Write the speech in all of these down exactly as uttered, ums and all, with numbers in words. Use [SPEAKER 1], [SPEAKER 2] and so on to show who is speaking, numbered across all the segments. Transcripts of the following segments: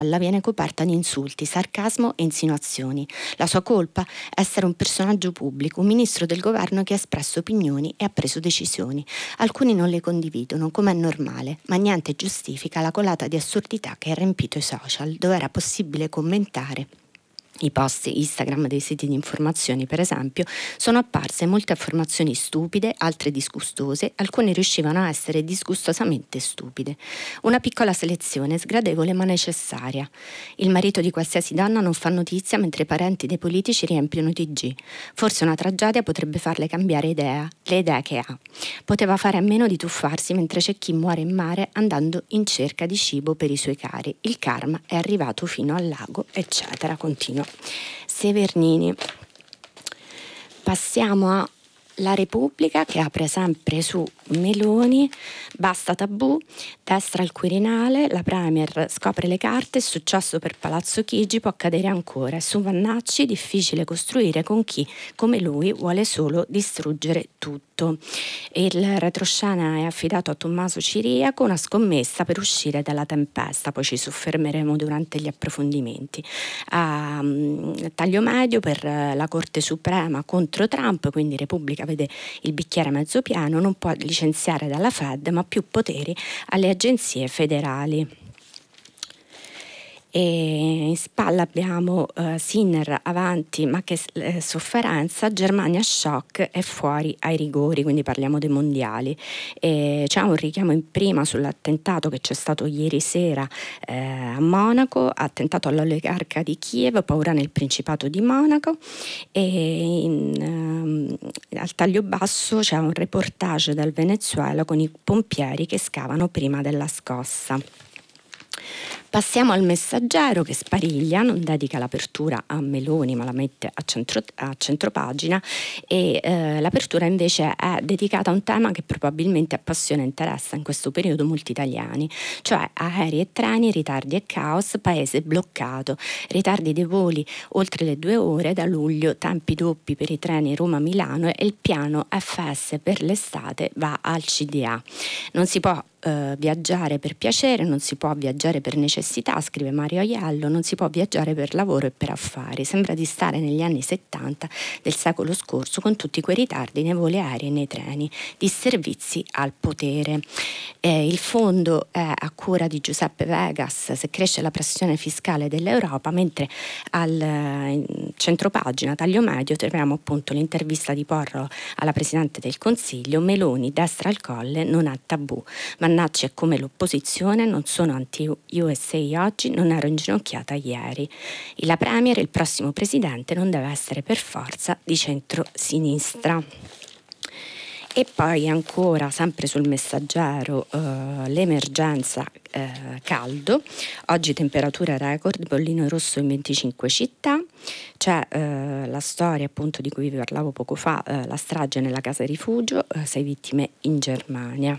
[SPEAKER 1] viene coperta di insulti, sarcasmo e insinuazioni. La sua colpa? Essere un personaggio pubblico, un ministro del governo che ha espresso opinioni e ha preso decisioni. Alcuni non le condividono, come è normale, ma niente giustifica la colata di assurdità che ha riempito i social, dove era possibile commentare. I post Instagram dei siti di informazioni, per esempio, sono apparse molte affermazioni stupide, altre disgustose, alcune riuscivano a essere disgustosamente stupide. Una piccola selezione, sgradevole ma necessaria. Il marito di qualsiasi donna non fa notizia mentre i parenti dei politici riempiono i T G. Forse una tragedia potrebbe farle cambiare idea, le idee che ha. Poteva fare a meno di tuffarsi mentre c'è chi muore in mare andando in cerca di cibo per i suoi cari. Il karma è arrivato fino al lago, eccetera. Continua Severnini. Passiamo a La Repubblica, che apre sempre su Meloni. Basta tabù, destra al Quirinale, la Premier scopre le carte, il successo per Palazzo Chigi può accadere ancora. E su Vannacci, difficile costruire con chi come lui vuole solo distruggere tutto. Il retroscena è affidato a Tommaso Ciriaco, una scommessa per uscire dalla tempesta, poi ci soffermeremo durante gli approfondimenti. A, a taglio medio per la Corte Suprema contro Trump, quindi Repubblica vede il bicchiere mezzo pieno, non può licenziare dalla Fed ma più poteri alle agenzie federali. E in spalla abbiamo uh, Sinner avanti ma che eh, sofferenza, Germania shock e fuori ai rigori, quindi parliamo dei mondiali. E c'è un richiamo in prima sull'attentato che c'è stato ieri sera eh, a Monaco, attentato all'oligarca di Kiev, paura nel Principato di Monaco. E in, um, al taglio basso c'è un reportage dal Venezuela con i pompieri che scavano prima della scossa. Passiamo al Messaggero, che spariglia, non dedica l'apertura a Meloni ma la mette a, centro, a centropagina, e eh, l'apertura invece è dedicata a un tema che probabilmente appassiona e interessa in questo periodo molti italiani, cioè aerei e treni, ritardi e caos, paese bloccato, ritardi dei voli oltre le due ore da luglio, tempi doppi per i treni Roma-Milano e il piano F S per l'estate va al C D A. Non si può Uh, viaggiare per piacere, non si può viaggiare per necessità, scrive Mario Aiello, non si può viaggiare per lavoro e per affari. Sembra di stare negli anni settanta del secolo scorso, con tutti quei ritardi nei voli aerei e nei treni, disservizi al potere. Eh, il fondo è a cura di Giuseppe Vegas, se cresce la pressione fiscale dell'Europa, mentre al eh, centropagina, taglio medio, troviamo appunto l'intervista di Porro alla Presidente del Consiglio. Meloni, destra al colle, non ha tabù. Vannacci è come l'opposizione, non sono anti-U S A oggi, non ero inginocchiata ieri. La Premier, il prossimo presidente, non deve essere per forza di centro-sinistra. E poi ancora, sempre sul Messaggero, eh, l'emergenza eh, caldo. Oggi temperature record, bollino rosso in venticinque città. C'è eh, la storia appunto di cui vi parlavo poco fa, eh, la strage nella casa rifugio, eh, sei vittime in Germania.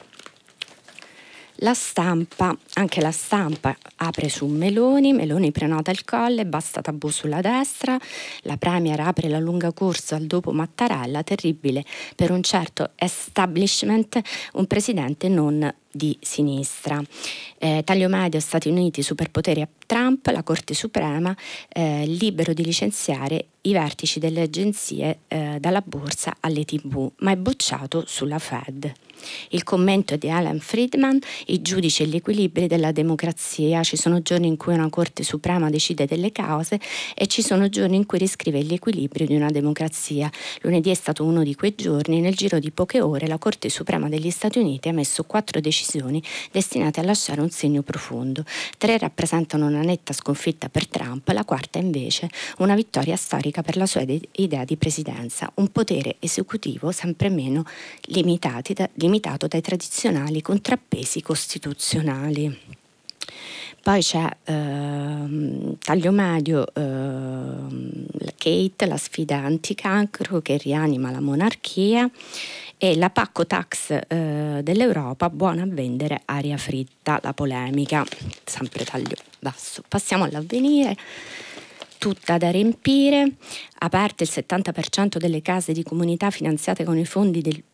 [SPEAKER 1] La Stampa, anche la Stampa apre su Meloni, Meloni prenota il colle, basta tabù sulla destra, la Premier apre la lunga corsa al dopo Mattarella, terribile per un certo establishment, un presidente non di sinistra. Eh, taglio medio, Stati Uniti, superpoteri a Trump, la Corte Suprema eh, libero di licenziare i vertici delle agenzie eh, dalla borsa alle tivù, ma è bocciato sulla Fed. Il commento è di Alan Friedman, i giudici e gli equilibri della democrazia. Ci sono giorni in cui una Corte Suprema decide delle cause e ci sono giorni in cui riscrive gli equilibri di una democrazia. Lunedì è stato uno di quei giorni. Nel giro di poche ore la Corte Suprema degli Stati Uniti ha emesso quattro decisioni destinate a lasciare un segno profondo. Tre rappresentano una netta sconfitta per Trump, la quarta invece una vittoria storica per la sua idea di presidenza, un potere esecutivo sempre meno limitati da, limitato dai tradizionali contrappesi costituzionali. Poi c'è ehm, taglio medio, ehm, Kate, la sfida anticancro che rianima la monarchia, e la pacco tax eh, dell'Europa, buona a vendere aria fritta, la polemica, sempre taglio basso. Passiamo all'Avvenire. Tutta da riempire, aperte il settanta per cento delle case di comunità finanziate con i fondi del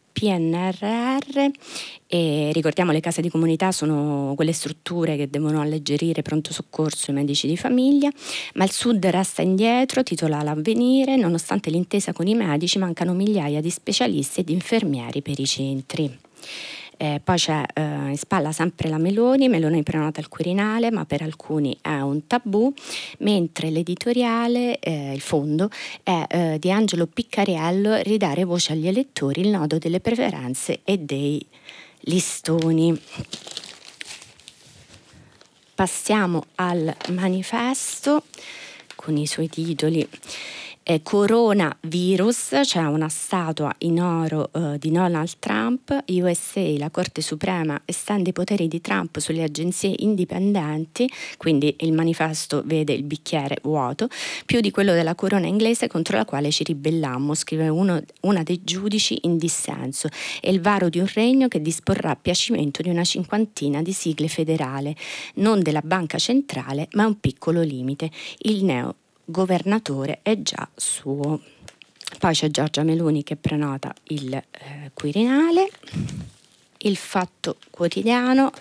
[SPEAKER 1] P N R R. E ricordiamo, le case di comunità sono quelle strutture che devono alleggerire pronto soccorso e medici di famiglia, ma il Sud resta indietro, titola l'Avvenire, nonostante l'intesa con i medici mancano migliaia di specialisti e di infermieri per i centri. Eh, poi c'è eh, in spalla sempre la Meloni, Meloni prenota al Quirinale, ma per alcuni è un tabù, mentre l'editoriale, eh, il fondo, è eh, di Angelo Piccariello, ridare voce agli elettori, il nodo delle preferenze e dei listoni. Passiamo al manifesto con i suoi titoli. Eh, Coronavirus, c'è una statua in oro eh, di Donald Trump. U S A, la Corte Suprema estende i poteri di Trump sulle agenzie indipendenti, quindi il manifesto vede il bicchiere vuoto, più di quello della corona inglese contro la quale ci ribellammo, scrive uno, una dei giudici in dissenso. È il varo di un regno che disporrà a piacimento di una cinquantina di sigle federale, non della banca centrale, ma un piccolo limite. Il neo governatore è già suo. Poi c'è Giorgia Meloni che prenota il eh, Quirinale. Il Fatto Quotidiano,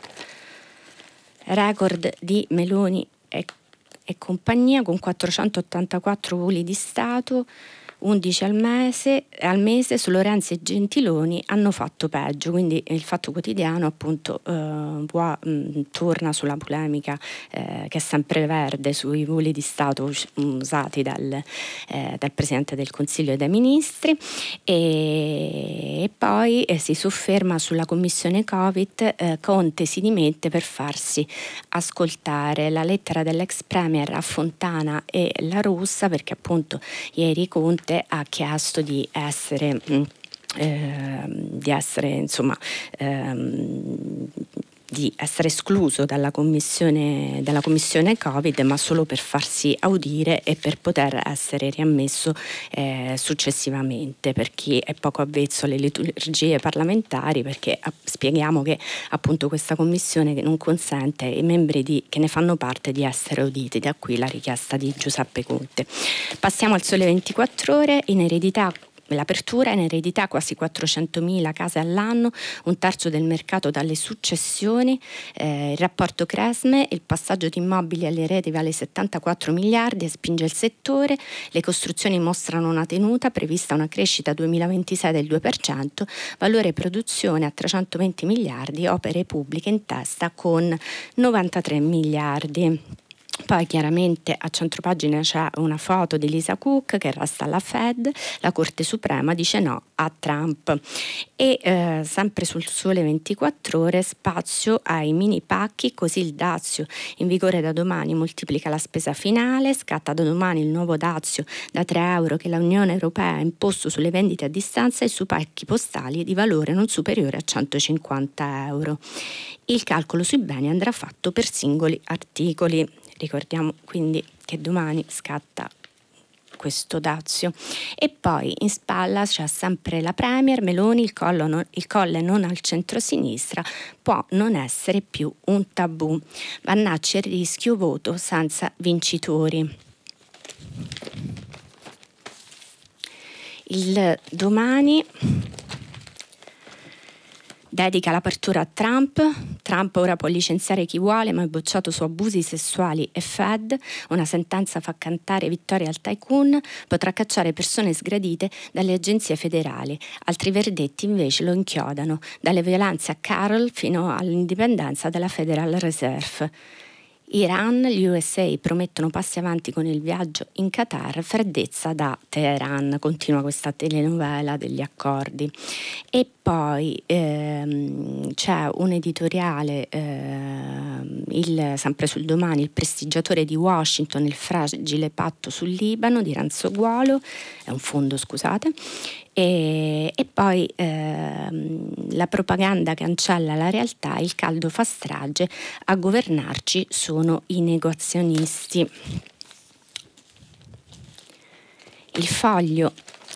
[SPEAKER 1] record di Meloni e, e compagnia con quattrocentottantaquattro voli di Stato, undici al mese, al mese solo Renzi e Gentiloni hanno fatto peggio, quindi il Fatto Quotidiano appunto eh, può, mh, torna sulla polemica eh, che è sempre verde sui voli di Stato us- usati dal, eh, dal Presidente del Consiglio e dai Ministri, e, e poi eh, si sofferma sulla commissione Covid. eh, Conte si dimette per farsi ascoltare, la lettera dell'ex premier a Fontana e La Russa, perché appunto ieri Conte ha chiesto di essere mh, eh, di essere insomma ehm, di essere escluso dalla commissione, dalla commissione Covid, ma solo per farsi audire e per poter essere riammesso eh, successivamente, per chi è poco avvezzo alle liturgie parlamentari, perché a, spieghiamo che appunto questa commissione che non consente ai membri di, che ne fanno parte di essere auditi, da qui la richiesta di Giuseppe Conte. Passiamo al Sole ventiquattro Ore. In eredità L'apertura, in eredità quasi quattrocentomila case all'anno, un terzo del mercato dalle successioni. Eh, il rapporto Cresme, il passaggio di immobili alle reti vale settantaquattro miliardi e spinge il settore. Le costruzioni mostrano una tenuta, prevista una crescita duemilaventisei del due per cento, valore produzione a trecentoventi miliardi, opere pubbliche in testa con novantatré miliardi. Poi chiaramente a centropagina c'è una foto di Lisa Cook che resta alla Fed, la Corte Suprema dice no a Trump. E eh, sempre sul Sole ventiquattro Ore, spazio ai mini pacchi, così il dazio in vigore da domani moltiplica la spesa finale, scatta da domani il nuovo dazio da tre euro che l'Unione Europea ha imposto sulle vendite a distanza e su pacchi postali di valore non superiore a centocinquanta euro. Il calcolo sui beni andrà fatto per singoli articoli. Ricordiamo quindi che domani scatta questo dazio. E poi in spalla c'è sempre la Premier Meloni, il, collo non, il colle non al centrosinistra può non essere più un tabù. Vannacci il rischio voto senza vincitori. Il Domani dedica l'apertura a Trump. Trump ora può licenziare chi vuole, ma è bocciato su abusi sessuali e Fed. Una sentenza fa cantare vittoria al tycoon. Potrà cacciare persone sgradite dalle agenzie federali. Altri verdetti invece lo inchiodano, dalle violenze a Carroll fino all'indipendenza della Federal Reserve. Iran, gli U S A promettono passi avanti con il viaggio in Qatar, freddezza da Teheran, continua questa telenovela degli accordi. E poi ehm, c'è un editoriale, ehm, il, sempre sul Domani, il prestigiatore di Washington, il fragile patto sul Libano di Ranzoguolo, è un fondo scusate, e, e poi ehm, la propaganda cancella la realtà, il caldo fa strage, a governarci sono i negozionisti. Il Foglio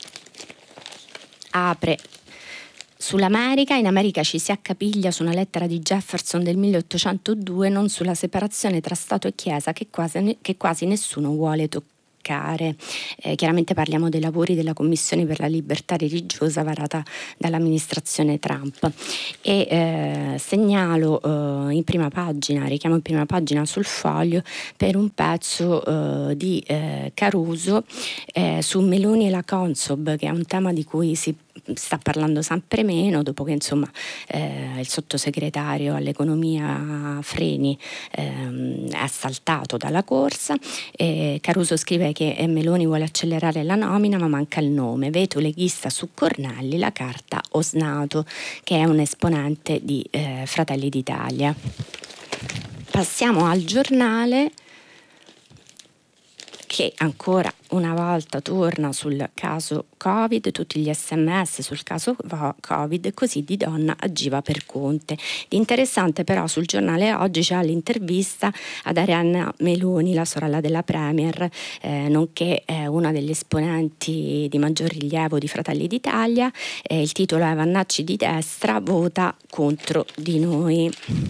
[SPEAKER 1] apre sull'America. In America ci si accapiglia su una lettera di Jefferson del milleottocentodue, non sulla separazione tra Stato e Chiesa che quasi, che quasi nessuno vuole toccare. spaccare. Eh, chiaramente parliamo dei lavori della Commissione per la libertà religiosa varata dall'amministrazione Trump. E eh, segnalo eh, in prima pagina, richiamo in prima pagina sul Foglio per un pezzo eh, di eh, Caruso eh, su Meloni e la Consob, che è un tema di cui si sta parlando sempre meno dopo che insomma eh, il sottosegretario all'economia Freni ehm, è saltato dalla corsa. E Caruso scrive che Meloni vuole accelerare la nomina ma manca il nome, veto leghista su Cornelli, la carta Osnato, che è un esponente di eh, Fratelli d'Italia. Passiamo al Giornale, che ancora una volta torna sul caso Covid, tutti gli sms sul caso Covid, così Di Donna agiva per Conte. Di interessante però sul Giornale oggi c'è l'intervista ad Arianna Meloni, la sorella della Premier, eh, nonché eh, una degli esponenti di maggior rilievo di Fratelli d'Italia. Eh, il titolo è Vannacci di destra vota contro di noi.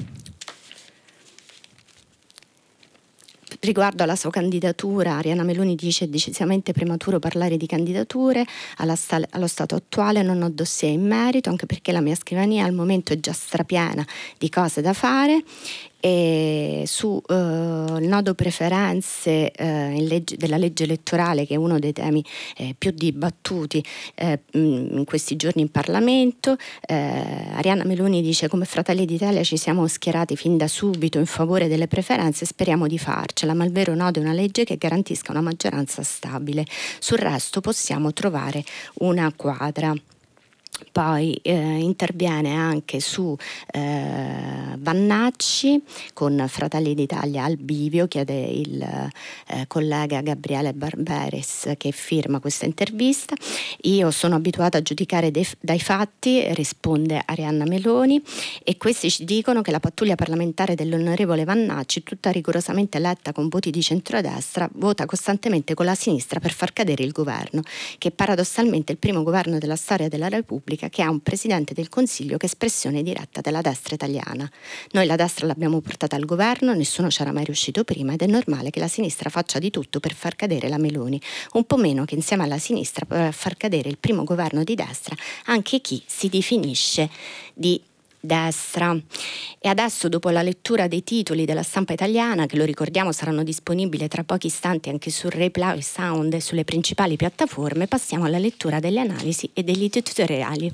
[SPEAKER 1] Riguardo alla sua candidatura, Arianna Meloni dice: è decisamente prematuro parlare di candidature, alla sta- allo stato attuale non ho dossier in merito, anche perché la mia scrivania al momento è già strapiena di cose da fare. E su eh, il nodo preferenze eh, in legge, della legge elettorale, che è uno dei temi eh, più dibattuti eh, in questi giorni in Parlamento, eh, Arianna Meloni dice: come Fratelli d'Italia ci siamo schierati fin da subito in favore delle preferenze, speriamo di farcela, ma il vero nodo è una legge che garantisca una maggioranza stabile, sul resto possiamo trovare una quadra. Poi eh, interviene anche su eh, Vannacci con Fratelli d'Italia al bivio, chiede il eh, collega Gabriele Barberis, che firma questa intervista. Io sono abituata a giudicare dei, dai fatti, risponde Arianna Meloni, e questi ci dicono che la pattuglia parlamentare dell'onorevole Vannacci, tutta rigorosamente eletta con voti di centrodestra, vota costantemente con la sinistra per far cadere il governo, che paradossalmente è il primo governo della storia della Repubblica che ha un Presidente del Consiglio che è espressione diretta della destra italiana. Noi la destra l'abbiamo portata al governo, nessuno c'era mai riuscito prima, ed è normale che la sinistra faccia di tutto per far cadere la Meloni, un po' meno che insieme alla sinistra per far cadere il primo governo di destra anche chi si definisce di destra. E adesso, dopo la lettura dei titoli della stampa italiana, che lo ricordiamo saranno disponibili tra pochi istanti anche su Replay Sound e sulle principali piattaforme, passiamo alla lettura delle analisi e degli editoriali.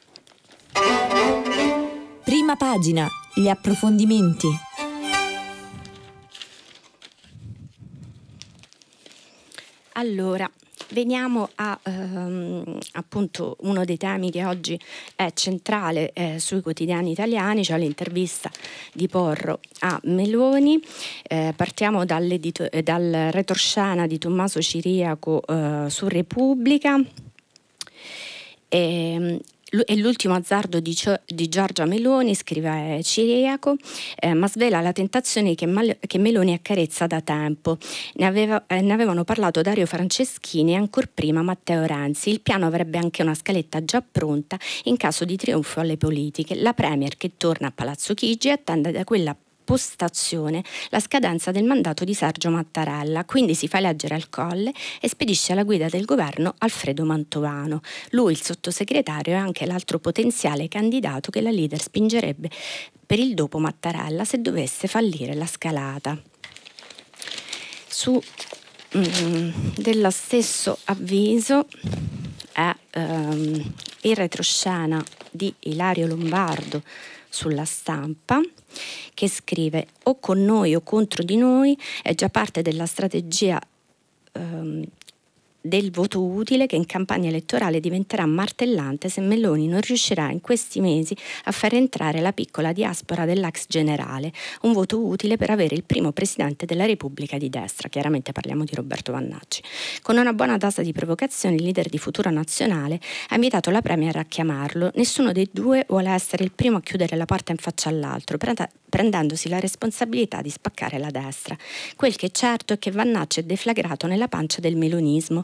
[SPEAKER 2] Prima pagina, gli approfondimenti.
[SPEAKER 1] Allora, veniamo a ehm, appunto uno dei temi che oggi è centrale eh, sui quotidiani italiani, cioè l'intervista di Porro a Meloni. Eh, partiamo dal retroscena di Tommaso Ciriaco eh, su Repubblica. E, è l'ultimo azzardo di, di Giorgia Meloni, scrive Ciriaco, eh, ma svela la tentazione che, Mal- che Meloni accarezza da tempo. Ne, aveva, eh, ne avevano parlato Dario Franceschini e ancor prima Matteo Renzi. Il piano avrebbe anche una scaletta già pronta in caso di trionfo alle politiche. La Premier, che torna a Palazzo Chigi, attende da quella postazione la scadenza del mandato di Sergio Mattarella, quindi si fa eleggere al Colle e spedisce alla guida del governo Alfredo Mantovano. Lui, il sottosegretario, è anche l'altro potenziale candidato che la leader spingerebbe per il dopo Mattarella se dovesse fallire la scalata. Su mm, dello stesso avviso è um, il retroscena di Ilario Lombardo sulla Stampa, che scrive: o con noi o contro di noi, è già parte della strategia ehm, del voto utile, che in campagna elettorale diventerà martellante se Meloni non riuscirà in questi mesi a far entrare la piccola diaspora dell'ex generale, un voto utile per avere il primo presidente della Repubblica di destra. Chiaramente parliamo di Roberto Vannacci. Con una buona dose di provocazione, il leader di Futuro Nazionale ha invitato la Premier a chiamarlo. Nessuno dei due vuole essere il primo a chiudere la porta in faccia all'altro, prendendosi la responsabilità di spaccare la destra. Quel che è certo è che Vannacci è deflagrato nella pancia del melonismo,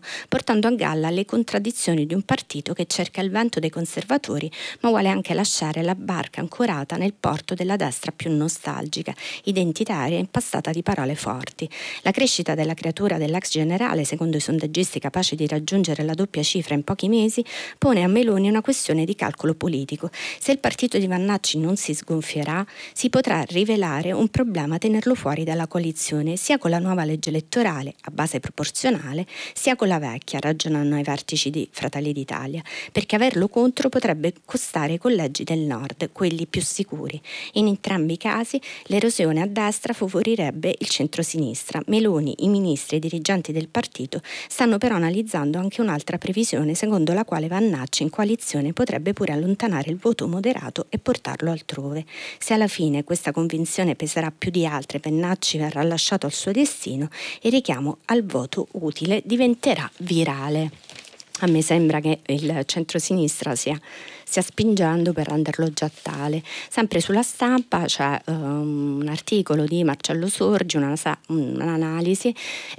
[SPEAKER 1] portando a galla le contraddizioni di un partito che cerca il vento dei conservatori ma vuole anche lasciare la barca ancorata nel porto della destra più nostalgica, identitaria e impastata di parole forti. La crescita della creatura dell'ex generale, secondo i sondaggisti capaci di raggiungere la doppia cifra in pochi mesi, pone a Meloni una questione di calcolo politico. Se il partito di Vannacci non si sgonfierà, si potrà rivelare un problema tenerlo fuori dalla coalizione, sia con la nuova legge elettorale a base proporzionale, sia con la vecchia, ragionano ai vertici di Fratelli d'Italia, perché averlo contro potrebbe costare ai collegi del nord, quelli più sicuri. In entrambi i casi l'erosione a destra favorirebbe il centro-sinistra. Meloni, i ministri e i dirigenti del partito stanno però analizzando anche un'altra previsione secondo la quale Vannacci in coalizione potrebbe pure allontanare il voto moderato e portarlo altrove. Se alla fine questa convinzione peserà più di altre, Vannacci verrà lasciato al suo destino e il richiamo al voto utile diventerà virale. A me sembra che il centrosinistra sia, stia spingendo per renderlo già tale. Sempre sulla Stampa c'è um, un articolo di Marcello Sorgi, una, un'analisi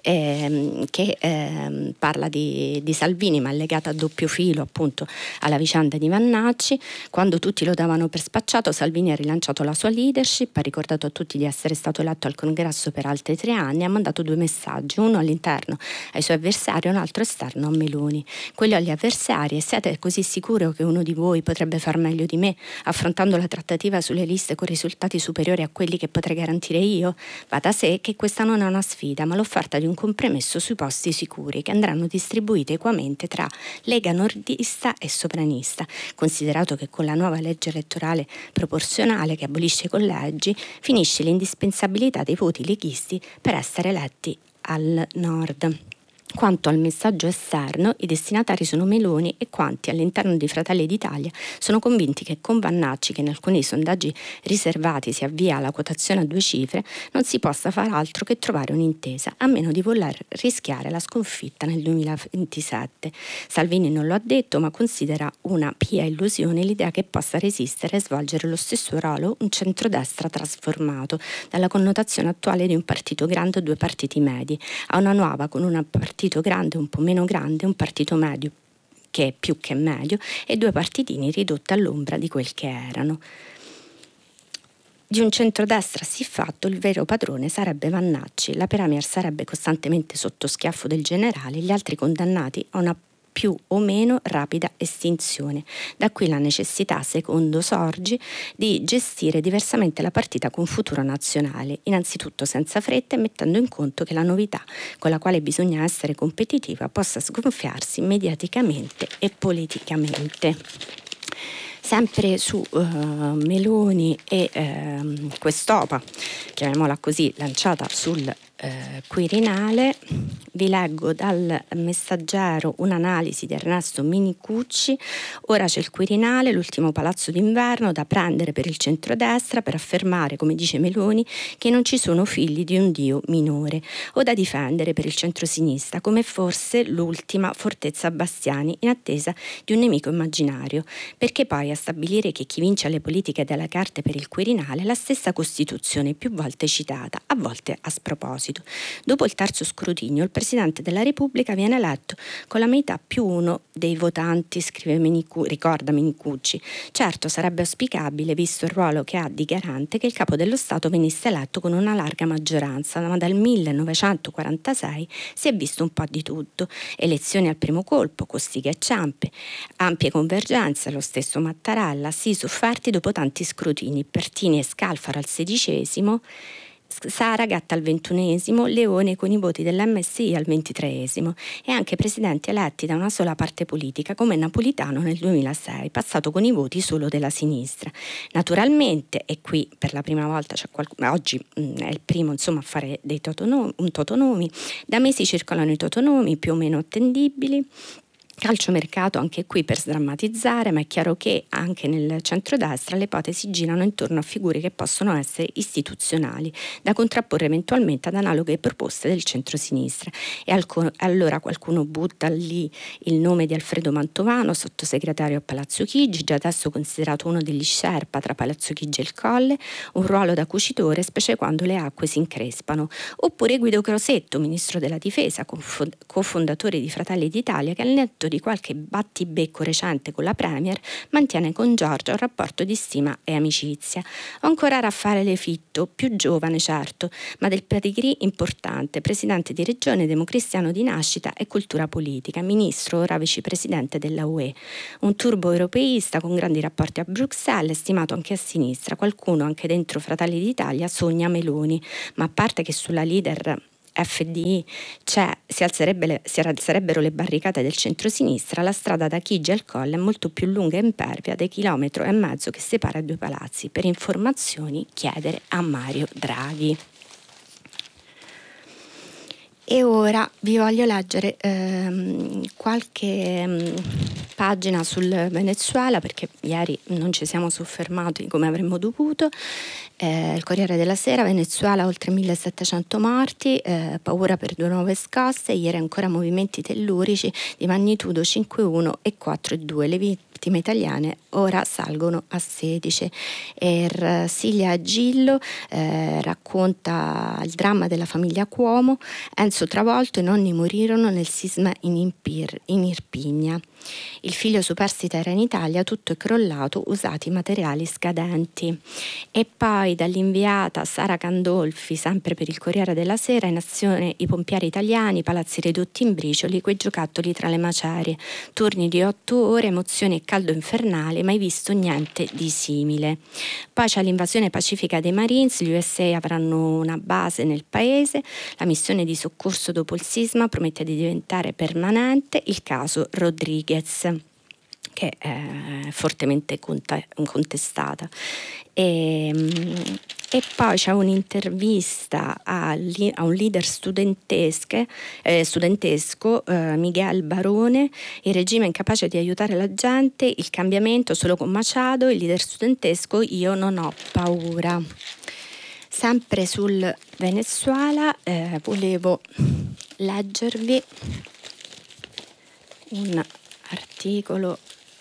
[SPEAKER 1] eh, che eh, parla di, di Salvini, ma è legata a doppio filo appunto alla vicenda di Vannacci. Quando tutti lo davano per spacciato, Salvini ha rilanciato la sua leadership, ha ricordato a tutti di essere stato eletto al congresso per altri tre anni, ha mandato due messaggi, uno all'interno ai suoi avversari e un altro esterno a Meloni. Quello agli avversari: e siete così sicuro che uno di voi potrebbe far meglio di me, affrontando la trattativa sulle liste con risultati superiori a quelli che potrei garantire io? Va da sé che questa non è una sfida, ma l'offerta di un compromesso sui posti sicuri, che andranno distribuiti equamente tra Lega nordista e sovranista, considerato che con la nuova legge elettorale proporzionale che abolisce i collegi finisce l'indispensabilità dei voti leghisti per essere eletti al nord. Quanto al messaggio esterno, i destinatari sono Meloni e quanti all'interno di Fratelli d'Italia sono convinti che con Vannacci, che in alcuni sondaggi riservati si avvia alla quotazione a due cifre, non si possa far altro che trovare un'intesa, a meno di voler rischiare la sconfitta nel duemilaventisette. Salvini non lo ha detto, ma considera una pia illusione l'idea che possa resistere e svolgere lo stesso ruolo un centrodestra trasformato dalla connotazione attuale di un partito grande o due partiti medi a una nuova con una partita partito grande, un po' meno grande, un partito medio che è più che medio e due partitini ridotti all'ombra di quel che erano. Di un centrodestra siffatto il vero padrone sarebbe Vannacci, la Premier sarebbe costantemente sotto schiaffo del generale, gli altri condannati a una più o meno rapida estinzione. Da qui la necessità, secondo Sorgi, di gestire diversamente la partita con futuro nazionale, innanzitutto senza fretta e mettendo in conto che la novità con la quale bisogna essere competitiva possa sgonfiarsi mediaticamente e politicamente. Sempre su uh, Meloni e uh, quest'opa, chiamiamola così, lanciata sul Uh, Quirinale, vi leggo dal Messaggero un'analisi di Ernesto Minicucci. Ora c'è il Quirinale, l'ultimo palazzo d'inverno da prendere per il centrodestra per affermare, come dice Meloni, che non ci sono figli di un dio minore, o da difendere per il centrosinistra come forse l'ultima fortezza Bastiani in attesa di un nemico immaginario, perché poi a stabilire che chi vince alle politiche delle carte per il Quirinale è la stessa Costituzione più volte citata, a volte a sproposito. Dopo il terzo scrutinio, il Presidente della Repubblica viene eletto con la metà più uno dei votanti, scrive Menicu- ricorda Menicucci. Certo, sarebbe auspicabile, visto il ruolo che ha di garante, che il Capo dello Stato venisse eletto con una larga maggioranza, ma dal millenovecentoquarantasei si è visto un po' di tutto. Elezioni al primo colpo, costighe e ciampe, ampie convergenze, lo stesso Mattarella, sì sofferti dopo tanti scrutini, Pertini e Scalfaro al sedicesimo, Saragat al ventunesimo, Leone con i voti dell'M S I al ventitreesimo e anche presidenti eletti da una sola parte politica come Napolitano nel duemilasei, passato con i voti solo della sinistra. Naturalmente, e qui per la prima volta c'è qualcuno, oggi mh, è il primo insomma a fare dei totonomi, un totonomi, da mesi circolano i totonomi più o meno attendibili, Calciomercato anche qui per sdrammatizzare, ma è chiaro che anche nel centrodestra le ipotesi girano intorno a figure che possono essere istituzionali, da contrapporre eventualmente ad analoghe proposte del centrosinistra. E alco- allora qualcuno butta lì il nome di Alfredo Mantovano, sottosegretario a Palazzo Chigi, già adesso considerato uno degli sherpa tra Palazzo Chigi e il Colle, un ruolo da cucitore, specie quando le acque si increspano. Oppure Guido Crosetto, ministro della difesa, cofondatore di Fratelli d'Italia, che al netto di qualche battibecco recente con la Premier mantiene con Giorgia un rapporto di stima e amicizia. O ancora Raffaele Fitto, più giovane certo, ma del pedigree importante, presidente di regione, democristiano di nascita e cultura politica, ministro ora vicepresidente della U E, un turbo europeista con grandi rapporti a Bruxelles, stimato anche a sinistra. Qualcuno anche dentro Fratelli d'Italia sogna Meloni, ma a parte che sulla leader F D I cioè, si, alzerebbe, si alzerebbero le barricate del centrosinistra, la strada da Chigi al Colle è molto più lunga e impervia del chilometro e mezzo che separa i due palazzi. Per informazioni chiedere a Mario Draghi. E ora vi voglio leggere ehm, qualche ehm, pagina sul Venezuela, perché ieri non ci siamo soffermati come avremmo dovuto. Eh, il Corriere della Sera: Venezuela oltre millesettecento morti, eh, paura per due nuove scosse, ieri ancora movimenti tellurici di magnitudo cinque virgola uno e quattro virgola due, le vittime italiane ora salgono a sedici. Ersilia Gillo eh, racconta il dramma della famiglia Cuomo, Enzo travolto, i nonni morirono nel sisma in, Impir, in Irpigna. Il figlio superstite era in Italia, tutto è crollato, usati materiali scadenti. E poi dall'inviata Sara Candolfi, sempre per il Corriere della Sera: in azione i pompieri italiani, palazzi ridotti in bricioli, quei giocattoli tra le macerie, turni di otto ore, emozioni e caldo infernale, mai visto niente di simile. Poi c'è l'invasione pacifica dei Marines, gli U S A avranno una base nel paese, la missione di soccorso dopo il sisma promette di diventare permanente, il caso Rodriguez, che è fortemente contestata. E, e poi c'è un'intervista a, a un leader studentesche, eh, studentesco, eh, Miguel Barone: il regime incapace di aiutare la gente, il cambiamento solo con Machado, il leader studentesco: io non ho paura. Sempre sul Venezuela eh, volevo leggervi un articolo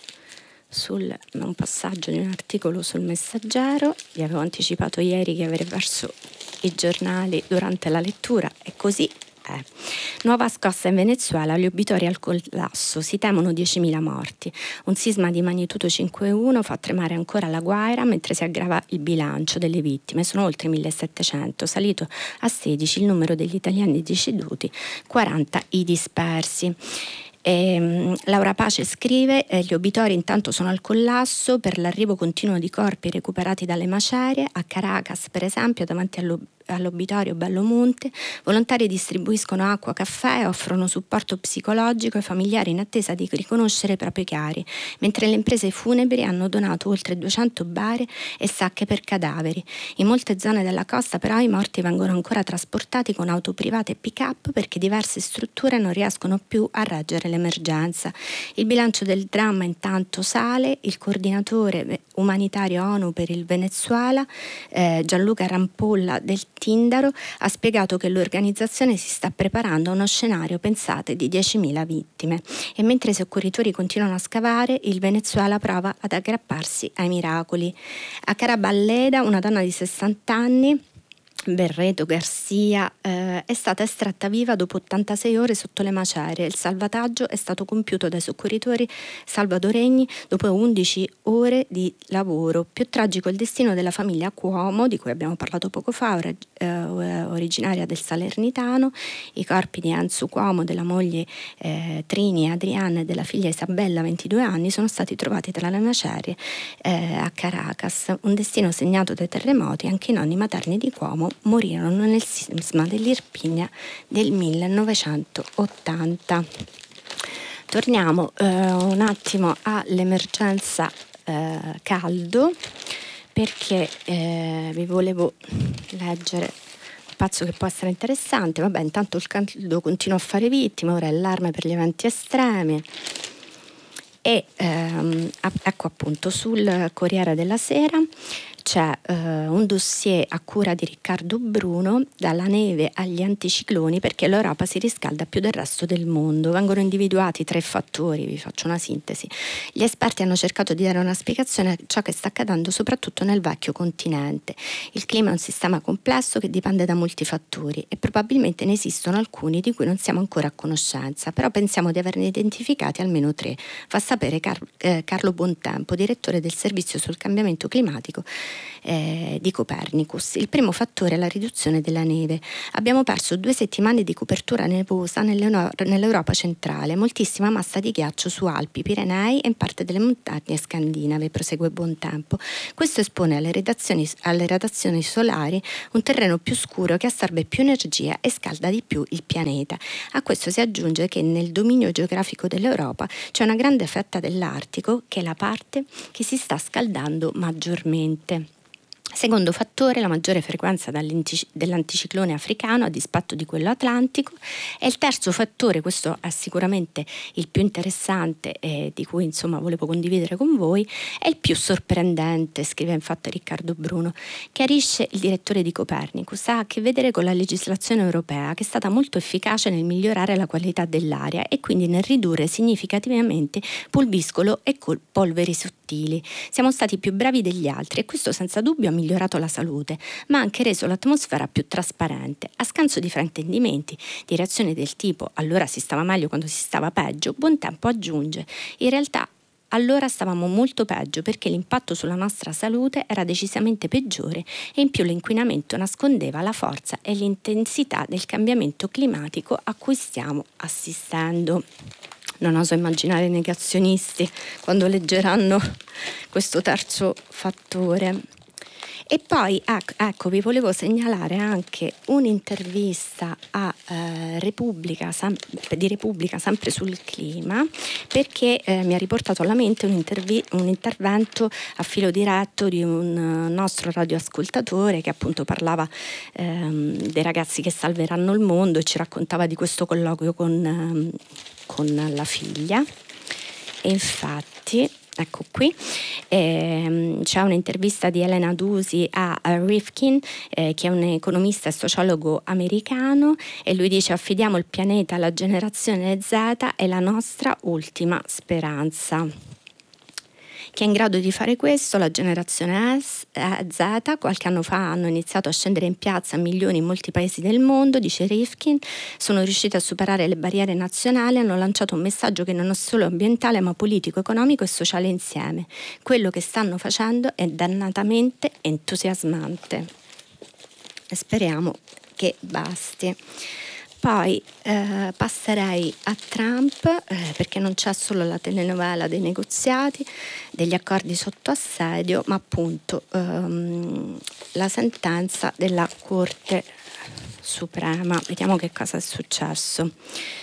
[SPEAKER 1] sul un passaggio di un articolo sul Messaggero. Vi avevo anticipato ieri che avrei perso i giornali durante la lettura, e così è. Nuova scossa in Venezuela, gli obitori al collasso, si temono diecimila morti. Un sisma di magnitudo cinque virgola uno fa tremare ancora la Guaira, mentre si aggrava il bilancio delle vittime. Sono oltre millesettecento, salito a sedici il numero degli italiani deceduti, quaranta i dispersi. E, um, Laura Pace scrive: eh, gli obitori intanto sono al collasso per l'arrivo continuo di corpi recuperati dalle macerie. A Caracas, per esempio, davanti all'ob- all'obitorio Bellomonte, volontari distribuiscono acqua, caffè e offrono supporto psicologico ai familiari in attesa di riconoscere i propri cari, mentre le imprese funebri hanno donato oltre duecento bare e sacche per cadaveri. In molte zone della costa però i morti vengono ancora trasportati con auto private e pick-up, perché diverse strutture non riescono più a reggere l'emergenza. Il bilancio del dramma intanto sale. Il coordinatore umanitario ONU per il Venezuela, eh, Gianluca Rampolla del Tindaro, ha spiegato che l'organizzazione si sta preparando a uno scenario, pensate, di diecimila vittime. E mentre i soccorritori continuano a scavare, il Venezuela prova ad aggrapparsi ai miracoli. A Caraballeda, una donna di sessanta anni, Berreto Garcia, eh, è stata estratta viva dopo ottantasei ore sotto le macerie. Il salvataggio è stato compiuto dai soccorritori salvadoregni dopo undici ore di lavoro. Più tragico il destino della famiglia Cuomo, di cui abbiamo parlato poco fa, or- eh, originaria del Salernitano. I corpi di Enzo Cuomo, della moglie eh, Trini Adriana e della figlia Isabella, ventidue anni, sono stati trovati tra le macerie eh, a Caracas. Un destino segnato dai terremoti. Anche i nonni materni di Cuomo morirono nel sisma dell'Irpigna del millenovecentottanta. Torniamo eh, un attimo all'emergenza eh, caldo, perché eh, vi volevo leggere un pezzo che può essere interessante. Vabbè, intanto il caldo continua a fare vittime, ora è allarme per gli eventi estremi. E ehm, ecco appunto sul Corriere della Sera c'è eh, un dossier a cura di Riccardo Bruno, dalla neve agli anticicloni, perché l'Europa si riscalda più del resto del mondo. Vengono individuati tre fattori, vi faccio una sintesi. Gli esperti hanno cercato di dare una spiegazione a ciò che sta accadendo soprattutto nel vecchio continente. Il clima è un sistema complesso che dipende da molti fattori e probabilmente ne esistono alcuni di cui non siamo ancora a conoscenza, però pensiamo di averne identificati almeno tre, fa sapere Car- eh, Carlo Bontempo, direttore del servizio sul cambiamento climatico Eh, di Copernicus. Il primo fattore è la riduzione della neve. Abbiamo perso due settimane di copertura nevosa nell'Europa centrale, moltissima massa di ghiaccio su Alpi, Pirenei e in parte delle montagne scandinave, prosegue Bontempo. Questo espone alle radiazioni, alle radiazioni solari un terreno più scuro che assorbe più energia e scalda di più il pianeta. A questo si aggiunge che nel dominio geografico dell'Europa c'è una grande fetta dell'Artico, che è la parte che si sta scaldando maggiormente. Secondo fattore, la maggiore frequenza dell'anticiclone africano a dispetto di quello atlantico. E il terzo fattore, questo è sicuramente il più interessante e di cui insomma volevo condividere con voi, è il più sorprendente, scrive infatti Riccardo Bruno. Chiarisce il direttore di Copernicus, ha a che vedere con la legislazione europea, che è stata molto efficace nel migliorare la qualità dell'aria e quindi nel ridurre significativamente pulviscolo e polveri sottili. Siamo stati più bravi degli altri e questo senza dubbio ha migliorato la salute, ma ha anche reso l'atmosfera più trasparente. A scanso di fraintendimenti, di reazioni del tipo «allora si stava meglio quando si stava peggio», Bontempo aggiunge «in realtà allora stavamo molto peggio perché l'impatto sulla nostra salute era decisamente peggiore e in più l'inquinamento nascondeva la forza e l'intensità del cambiamento climatico a cui stiamo assistendo». Non oso immaginare i negazionisti quando leggeranno questo terzo fattore. E poi ecco, ecco vi volevo segnalare anche un'intervista a eh, Repubblica, sem- di Repubblica sempre sul clima, perché eh, mi ha riportato alla mente un, intervi- un intervento a filo diretto di un uh, nostro radioascoltatore che appunto parlava ehm, dei ragazzi che salveranno il mondo e ci raccontava di questo colloquio con, ehm, con la figlia. E infatti ecco qui, ehm, c'è un'intervista di Elena Dusi a, a Rifkin, eh, che è un economista e sociologo americano, e lui dice: affidiamo il pianeta alla generazione Z, è la nostra ultima speranza. Chi è in grado di fare questo? La generazione S, eh, Z. Qualche anno fa hanno iniziato a scendere in piazza milioni in molti paesi del mondo, dice Rifkin, sono riusciti a superare le barriere nazionali, hanno lanciato un messaggio che non è solo ambientale ma politico, economico e sociale insieme. Quello che stanno facendo è dannatamente entusiasmante e speriamo che basti. Poi eh, passerei a Trump, eh, perché non c'è solo la telenovela dei negoziati, degli accordi sotto assedio, ma appunto ehm, la sentenza della Corte Suprema. Vediamo che cosa è successo.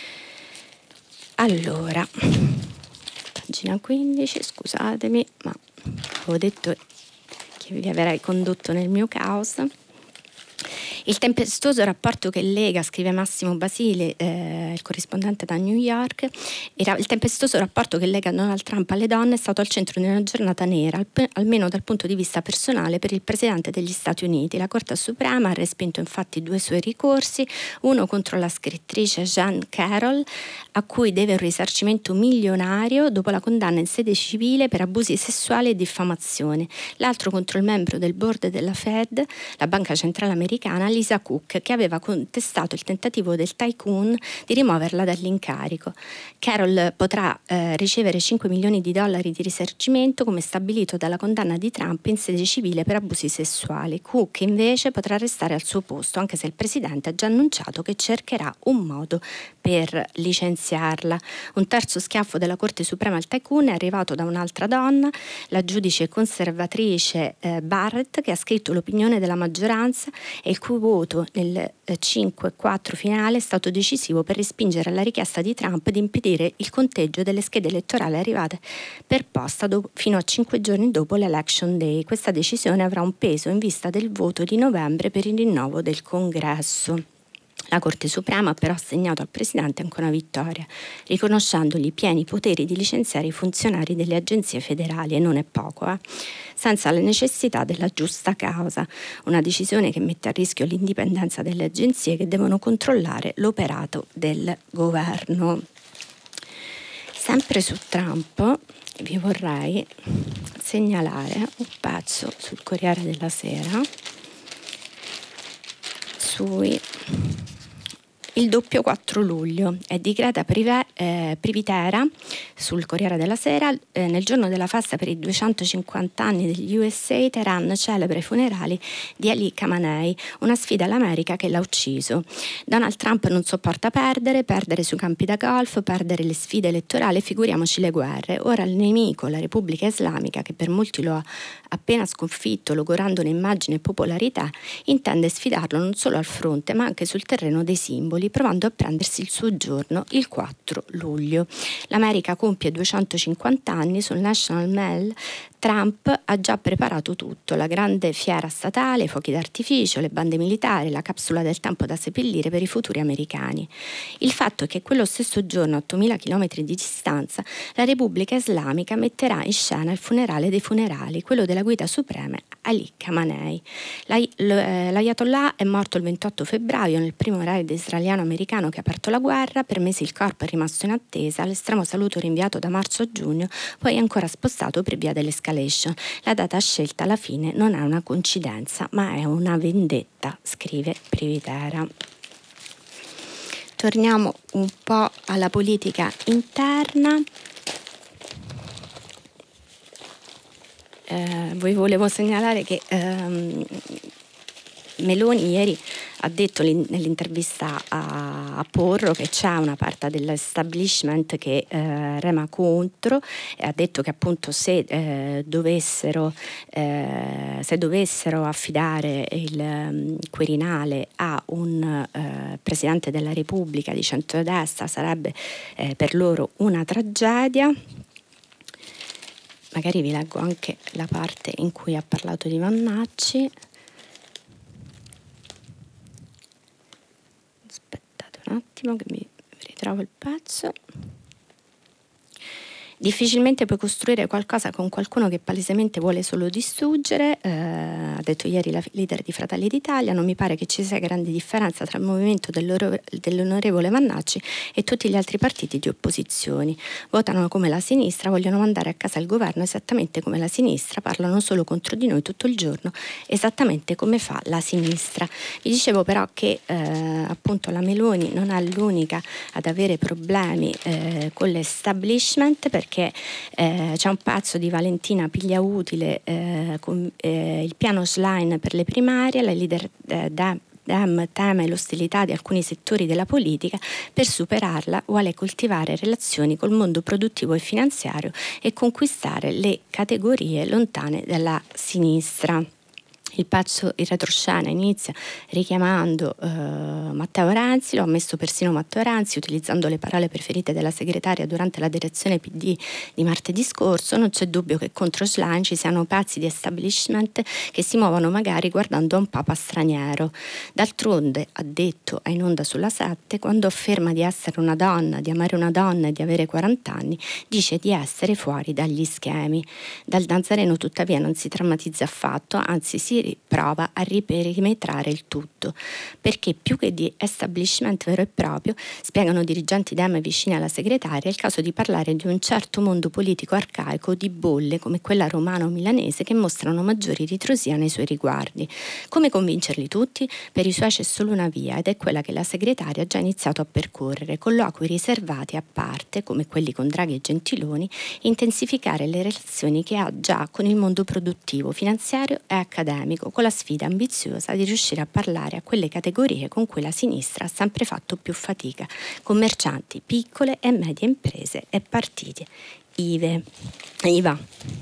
[SPEAKER 1] Allora, pagina quindici, scusatemi, ma avevo detto che vi avrei condotto nel mio caos. Il tempestoso rapporto che lega, scrive Massimo Basile, eh, il corrispondente da New York, il tempestoso rapporto che lega Donald Trump alle donne è stato al centro di una giornata nera, almeno dal punto di vista personale, per il Presidente degli Stati Uniti. La Corte Suprema ha respinto infatti due suoi ricorsi, uno contro la scrittrice Jean Carroll, a cui deve un risarcimento milionario dopo la condanna in sede civile per abusi sessuali e diffamazione, l'altro contro il membro del board della Fed, la banca centrale americana, Lisa Cook, che aveva contestato il tentativo del tycoon di rimuoverla dall'incarico. Carroll potrà eh, ricevere cinque milioni di dollari di risarcimento come stabilito dalla condanna di Trump in sede civile per abusi sessuali. Cook invece potrà restare al suo posto, anche se il presidente ha già annunciato che cercherà un modo per licenziarla. Un terzo schiaffo della Corte Suprema al tycoon è arrivato da un'altra donna, la giudice conservatrice eh, Barrett, che ha scritto l'opinione della maggioranza e il cui voto nel eh, cinque quattro finale è stato decisivo per respingere la richiesta di Trump di impedire il conteggio delle schede elettorali arrivate per posta do- fino a cinque giorni dopo l'Election Day. Questa decisione avrà un peso in vista del voto di novembre per il rinnovo del Congresso. La Corte Suprema ha però assegnato al Presidente anche una vittoria, riconoscendogli i pieni poteri di licenziare i funzionari delle agenzie federali, e non è poco, eh? senza la necessità della giusta causa, una decisione che mette a rischio l'indipendenza delle agenzie che devono controllare l'operato del governo. Sempre su Trump vi vorrei segnalare un pezzo sul Corriere della Sera sui il doppio quattro luglio. È di Greta Prive, eh, Privitera sul Corriere della Sera. Eh, nel giorno della festa per i duecentocinquanta anni degli U S A, Teheran celebra i funerali di Ali Khamenei, una sfida all'America che l'ha ucciso. Donald Trump non sopporta perdere, perdere sui campi da golf, perdere le sfide elettorali, figuriamoci le guerre. Ora il nemico, la Repubblica Islamica, che per molti lo ha appena sconfitto, logorando un'immagine e popolarità, intende sfidarlo non solo al fronte ma anche sul terreno dei simboli, provando a prendersi il suo giorno il quattro luglio. L'America compie duecentocinquanta anni. Sul National Mall Trump ha già preparato tutto: la grande fiera statale, i fuochi d'artificio, le bande militari, la capsula del tempo da seppellire per i futuri americani. Il fatto è che quello stesso giorno, a ottomila chilometri di distanza, la Repubblica Islamica metterà in scena il funerale dei funerali, quello della guida suprema Ali Khamenei. L'Ayatollah è morto il ventotto febbraio nel primo raid israeliano-americano che ha aperto la guerra. Per mesi il corpo è rimasto in attesa, l'estremo saluto rinviato da marzo a giugno, poi è ancora spostato per via dell'escalation. La data scelta alla fine non è una coincidenza, ma è una vendetta, scrive Privitera. Torniamo un po' alla politica interna. Eh, vi volevo segnalare che ehm, Meloni ieri ha detto nell'intervista a, a Porro che c'è una parte dell'establishment che eh, rema contro, e ha detto che appunto se eh, dovessero eh, se dovessero affidare il um, Quirinale a un eh, Presidente della Repubblica di centrodestra sarebbe eh, per loro una tragedia. Magari vi leggo anche la parte in cui ha parlato di Vannacci. Aspettate un attimo che mi ritrovo il pezzo. Difficilmente puoi costruire qualcosa con qualcuno che palesemente vuole solo distruggere, eh, ha detto ieri la leader di Fratelli d'Italia. Non mi pare che ci sia grande differenza tra il movimento dell'onorevole Vannacci e tutti gli altri partiti di opposizioni. Votano come la sinistra, vogliono mandare a casa il governo esattamente come la sinistra, parlano solo contro di noi tutto il giorno, esattamente come fa la sinistra. Vi dicevo però che eh, appunto la Meloni non è l'unica ad avere problemi eh, con l'establishment, perché che eh, c'è un pezzo di Valentina Pigliautile, eh, con eh, il piano Schlein per le primarie. La leader eh, Dem teme l'ostilità di alcuni settori della politica, per superarla vuole coltivare relazioni col mondo produttivo e finanziario e conquistare le categorie lontane dalla sinistra. Il pezzo in retroscena inizia richiamando eh, Matteo Renzi, lo ha messo persino Matteo Renzi, utilizzando le parole preferite della segretaria durante la direzione P D di martedì scorso. Non c'è dubbio che contro Schlein ci siano pezzi di establishment che si muovono magari guardando a un papa straniero. D'altronde, ha detto a In Onda sulla sette, quando afferma di essere una donna, di amare una donna e di avere quaranta anni, dice di essere fuori dagli schemi. Dal Nazareno tuttavia non si drammatizza affatto, anzi si prova a riperimetrare il tutto, perché più che di establishment vero e proprio, spiegano dirigenti Dem vicini alla segretaria, è il caso di parlare di un certo mondo politico arcaico di bolle come quella romana o milanese che mostrano maggiori ritrosia nei suoi riguardi. Come convincerli tutti? Per i suoi c'è solo una via, ed è quella che la segretaria ha già iniziato a percorrere: colloqui riservati a parte, come quelli con Draghi e Gentiloni, intensificare le relazioni che ha già con il mondo produttivo, finanziario e accademico, con la sfida ambiziosa di riuscire a parlare a quelle categorie con cui la sinistra ha sempre fatto più fatica: commercianti, piccole e medie imprese e partiti I V E. I V A.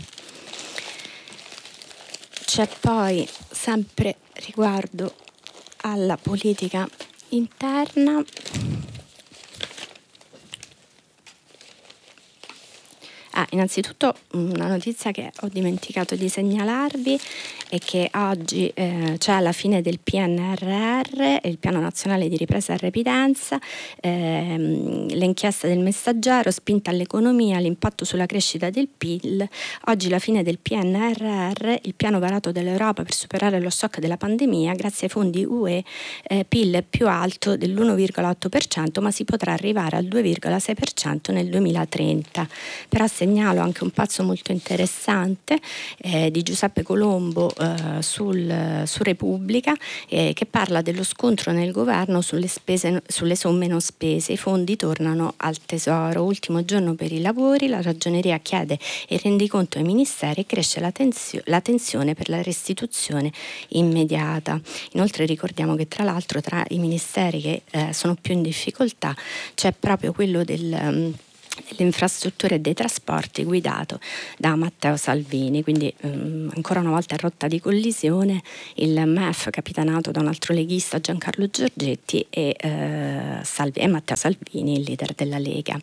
[SPEAKER 1] C'è poi, sempre riguardo alla politica interna, Ah, Beh, innanzitutto una notizia che ho dimenticato di segnalarvi è che oggi eh, c'è la fine del P N R R, il Piano Nazionale di Ripresa e Resilienza, ehm, le inchieste del Messaggero, spinta all'economia, l'impatto sulla crescita del P I L. Oggi la fine del P N R R, il piano varato dall'Europa per superare lo shock della pandemia, grazie ai fondi U E, eh, P I L più alto dell'uno virgola otto per cento, ma si potrà arrivare al due virgola sei per cento nel duemilatrenta. Però segnalo anche un pezzo molto interessante eh, di Giuseppe Colombo eh, sul, su Repubblica eh, che parla dello scontro nel governo sulle, spese, sulle somme non spese. I fondi tornano al tesoro. Ultimo giorno per i lavori, la ragioneria chiede il rendiconto ai ministeri e cresce la, tensio, la tensione per la restituzione immediata. Inoltre ricordiamo che tra l'altro tra i ministeri che eh, sono più in difficoltà c'è proprio quello del um, delle infrastrutture e dei trasporti guidato da Matteo Salvini, quindi um, ancora una volta in rotta di collisione il M E F capitanato da un altro leghista, Giancarlo Giorgetti, e, uh, Salvi- e Matteo Salvini, il leader della Lega.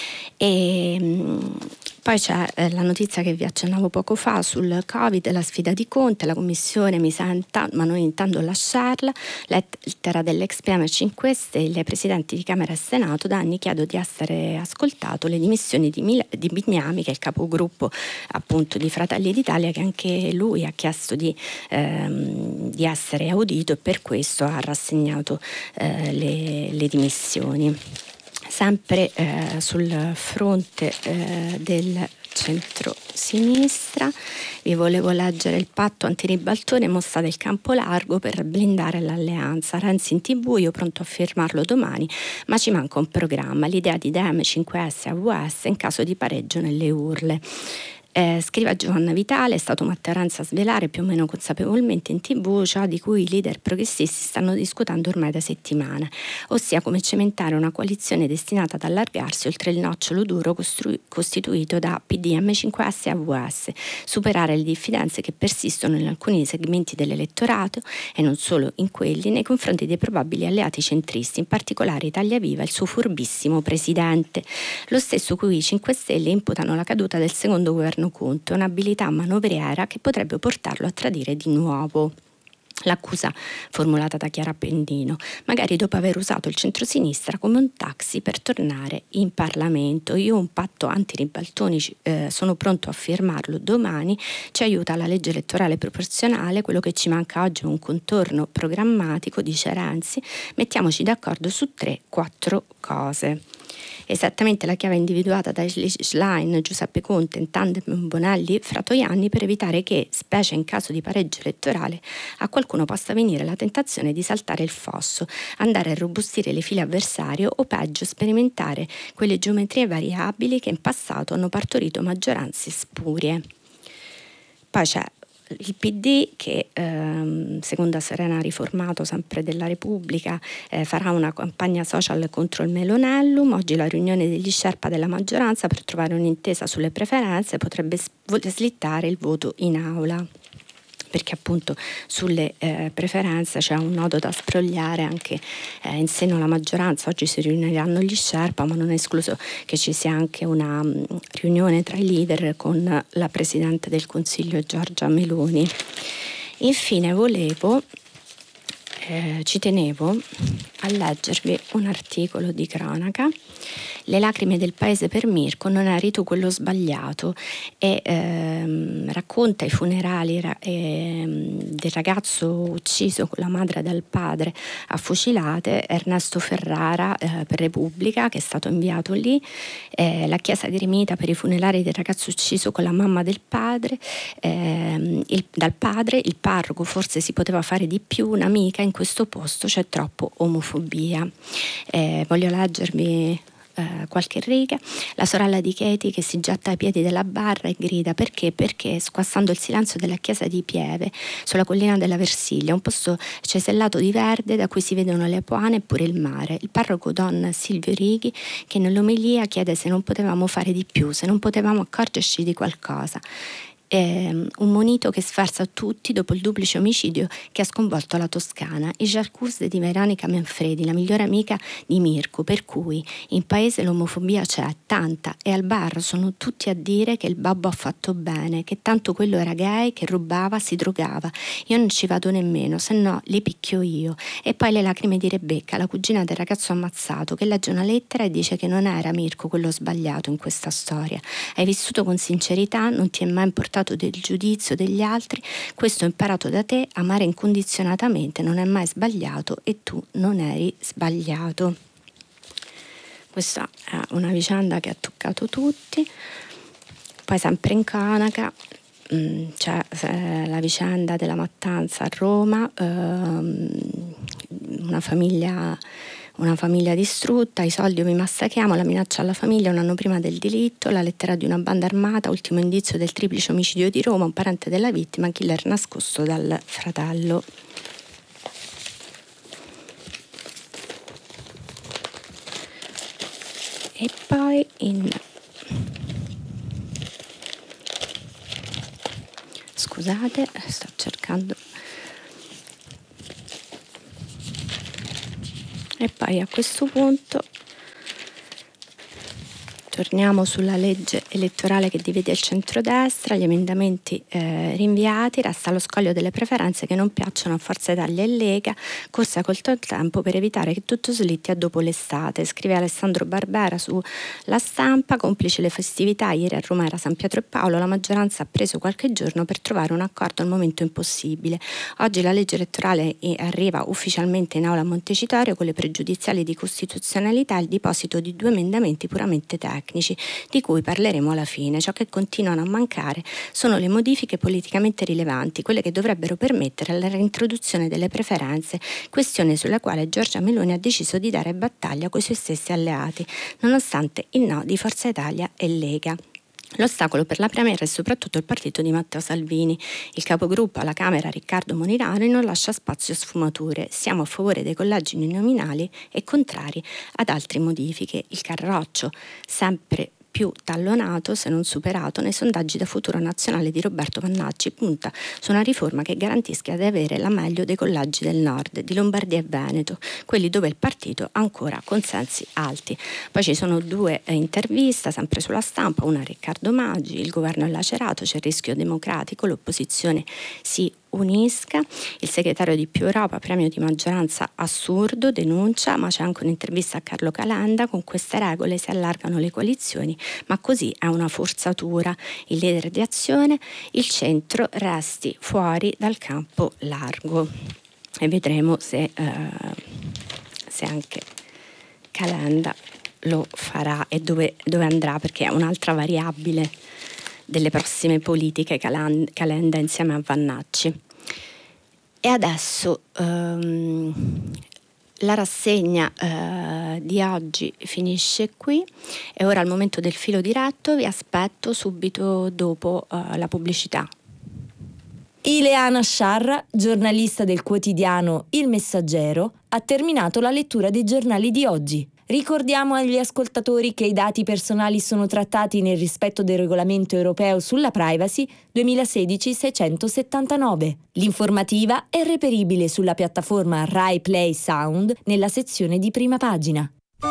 [SPEAKER 1] E um, poi c'è eh, la notizia che vi accennavo poco fa sul Covid, la sfida di Conte, la Commissione mi senta, ma non intendo lasciarla, lettera dell'ex Premier cinque Stelle ai presidenti di Camera e Senato, da anni chiedo di essere ascoltato, le dimissioni di, Mil- di Bignami, che è il capogruppo appunto di Fratelli d'Italia, che anche lui ha chiesto di, ehm, di essere audito e per questo ha rassegnato eh, le, le dimissioni. Sempre eh, sul fronte eh, del centro-sinistra vi volevo leggere il patto antiribaltone, mossa del campo largo per blindare l'alleanza. Renzi in tv, io pronto a firmarlo domani, ma ci manca un programma, l'idea di Dem, cinque S e A V S in caso di pareggio nelle urle. Eh, scrive Giovanna Vitale, è stato Matteo Renzi a svelare più o meno consapevolmente in tv ciò di cui i leader progressisti stanno discutendo ormai da settimane, ossia come cementare una coalizione destinata ad allargarsi oltre il nocciolo duro costru- costituito da P D, M cinque S e A V S, superare le diffidenze che persistono in alcuni segmenti dell'elettorato e non solo in quelli nei confronti dei probabili alleati centristi, in particolare Italia Viva e il suo furbissimo presidente, lo stesso cui i cinque Stelle imputano la caduta del secondo governo Conte, un'abilità manovriera che potrebbe portarlo a tradire di nuovo. L'accusa formulata da Chiara Pendino, magari dopo aver usato il centrosinistra come un taxi per tornare in Parlamento. Io un patto antiribaltoni eh, sono pronto a firmarlo domani, ci aiuta la legge elettorale proporzionale, quello che ci manca oggi è un contorno programmatico, dice Renzi, mettiamoci d'accordo su tre quattro cose. Esattamente la chiave individuata da Schlein, Giuseppe Conte in tandem Bonelli Fratoianni per evitare che, specie in caso di pareggio elettorale, a qualcuno possa venire la tentazione di saltare il fosso, andare a robustire le file avversario o peggio sperimentare quelle geometrie variabili che in passato hanno partorito maggioranze spurie. Poi c'è il P D che ehm, secondo Serena Riformato, sempre della Repubblica, eh, farà una campagna social contro il Melonellum. Oggi la riunione degli sherpa della maggioranza per trovare un'intesa sulle preferenze potrebbe slittare il voto in aula, perché appunto sulle eh, preferenze c'è un nodo da sbrogliare anche eh, in seno alla maggioranza. Oggi si riuniranno gli sherpa, ma non è escluso che ci sia anche una um, riunione tra i leader con la Presidente del Consiglio Giorgia Meloni. Infine volevo, eh, ci tenevo a leggervi un articolo di cronaca. Le lacrime del paese per Mirko, non eri tu quello sbagliato, e ehm, racconta i funerali ra- ehm, del ragazzo ucciso con la madre dal padre a fucilate, Ernesto Ferrara, eh, per Repubblica, che è stato inviato lì, eh, la chiesa di Remita per i funerali del ragazzo ucciso con la mamma del padre, ehm, il, dal padre, il parroco, forse si poteva fare di più, un'amica, in questo posto c'è troppo omofobia. Eh, voglio leggervi Uh, qualche riga. La sorella di Katie che si getta ai piedi della barra e grida perché? Perché squassando il silenzio della chiesa di Pieve sulla collina della Versiglia, un posto cesellato di verde da cui si vedono le Apuane e pure il mare. Il parroco Don Silvio Righi, che nell'omelia chiede se non potevamo fare di più, se non potevamo accorgerci di qualcosa. Eh, un monito che sfarza tutti dopo il duplice omicidio che ha sconvolto la Toscana, i Jacuzzi di Veronica Manfredi, la migliore amica di Mirko, per cui in paese l'omofobia c'è tanta e al bar sono tutti a dire che il babbo ha fatto bene, che tanto quello era gay, che rubava, si drogava. Io non ci vado nemmeno, se no li picchio io. E poi le lacrime di Rebecca, la cugina del ragazzo ammazzato, che legge una lettera e dice che non era Mirko quello sbagliato in questa storia. Hai vissuto con sincerità, non ti è mai importato del giudizio degli altri, questo ho imparato da te, amare incondizionatamente non è mai sbagliato e tu non eri sbagliato. Questa è una vicenda che ha toccato tutti. Poi sempre in cronaca mh, c'è eh, la vicenda della mattanza a Roma, ehm, una famiglia Una famiglia distrutta, i soldi o vi massacriamo, la minaccia alla famiglia un anno prima del delitto, la lettera di una banda armata, ultimo indizio del triplice omicidio di Roma, un parente della vittima, killer nascosto dal fratello. E poi in... Scusate, sto cercando... E poi a questo punto torniamo sulla legge elettorale che divide il centrodestra, gli emendamenti eh, rinviati, resta lo scoglio delle preferenze che non piacciono a Forza Italia e Lega, corsa col tempo per evitare che tutto slitti a dopo l'estate, scrive Alessandro Barbera su La Stampa, complice le festività, ieri a Roma era San Pietro e Paolo, la maggioranza ha preso qualche giorno per trovare un accordo al momento impossibile. Oggi la legge elettorale arriva ufficialmente in aula a Montecitorio con le pregiudiziali di costituzionalità e il deposito di due emendamenti puramente tecnici, di cui parleremo alla fine. Ciò che continuano a mancare sono le modifiche politicamente rilevanti, quelle che dovrebbero permettere la reintroduzione delle preferenze, questione sulla quale Giorgia Meloni ha deciso di dare battaglia coi suoi stessi alleati, nonostante il no di Forza Italia e Lega. L'ostacolo per la Premier è soprattutto il partito di Matteo Salvini. Il capogruppo alla Camera Riccardo Molinari non lascia spazio a sfumature. Siamo a favore dei collegi uninominali e contrari ad altre modifiche. Il Carroccio, sempre più tallonato, se non superato, nei sondaggi da Futuro Nazionale di Roberto Vannacci, punta su una riforma che garantisca di avere la meglio dei collegi del nord, di Lombardia e Veneto, quelli dove il partito ha ancora consensi alti. Poi ci sono due eh, interviste, sempre sulla Stampa, una a Riccardo Maggi, il governo è lacerato, c'è il rischio democratico, l'opposizione si unisca, il segretario di Più Europa, premio di maggioranza assurdo, denuncia, ma c'è anche un'intervista a Carlo Calenda, con queste regole si allargano le coalizioni, ma così è una forzatura, il leader di Azione, il centro resti fuori dal campo largo e vedremo se, eh, se anche Calenda lo farà e dove, dove andrà, perché è un'altra variabile delle prossime politiche Calenda insieme a Vannacci. E adesso ehm, la rassegna eh, di oggi finisce qui e ora al momento del filo diretto vi aspetto subito dopo eh, la pubblicità.
[SPEAKER 2] Ileana Sciarra, giornalista del quotidiano Il Messaggero, ha terminato la lettura dei giornali di oggi. Ricordiamo agli ascoltatori che i dati personali sono trattati nel rispetto del regolamento europeo sulla privacy duemilasedici seicentosettantanove. L'informativa è reperibile sulla piattaforma Rai Play Sound nella sezione di Prima Pagina.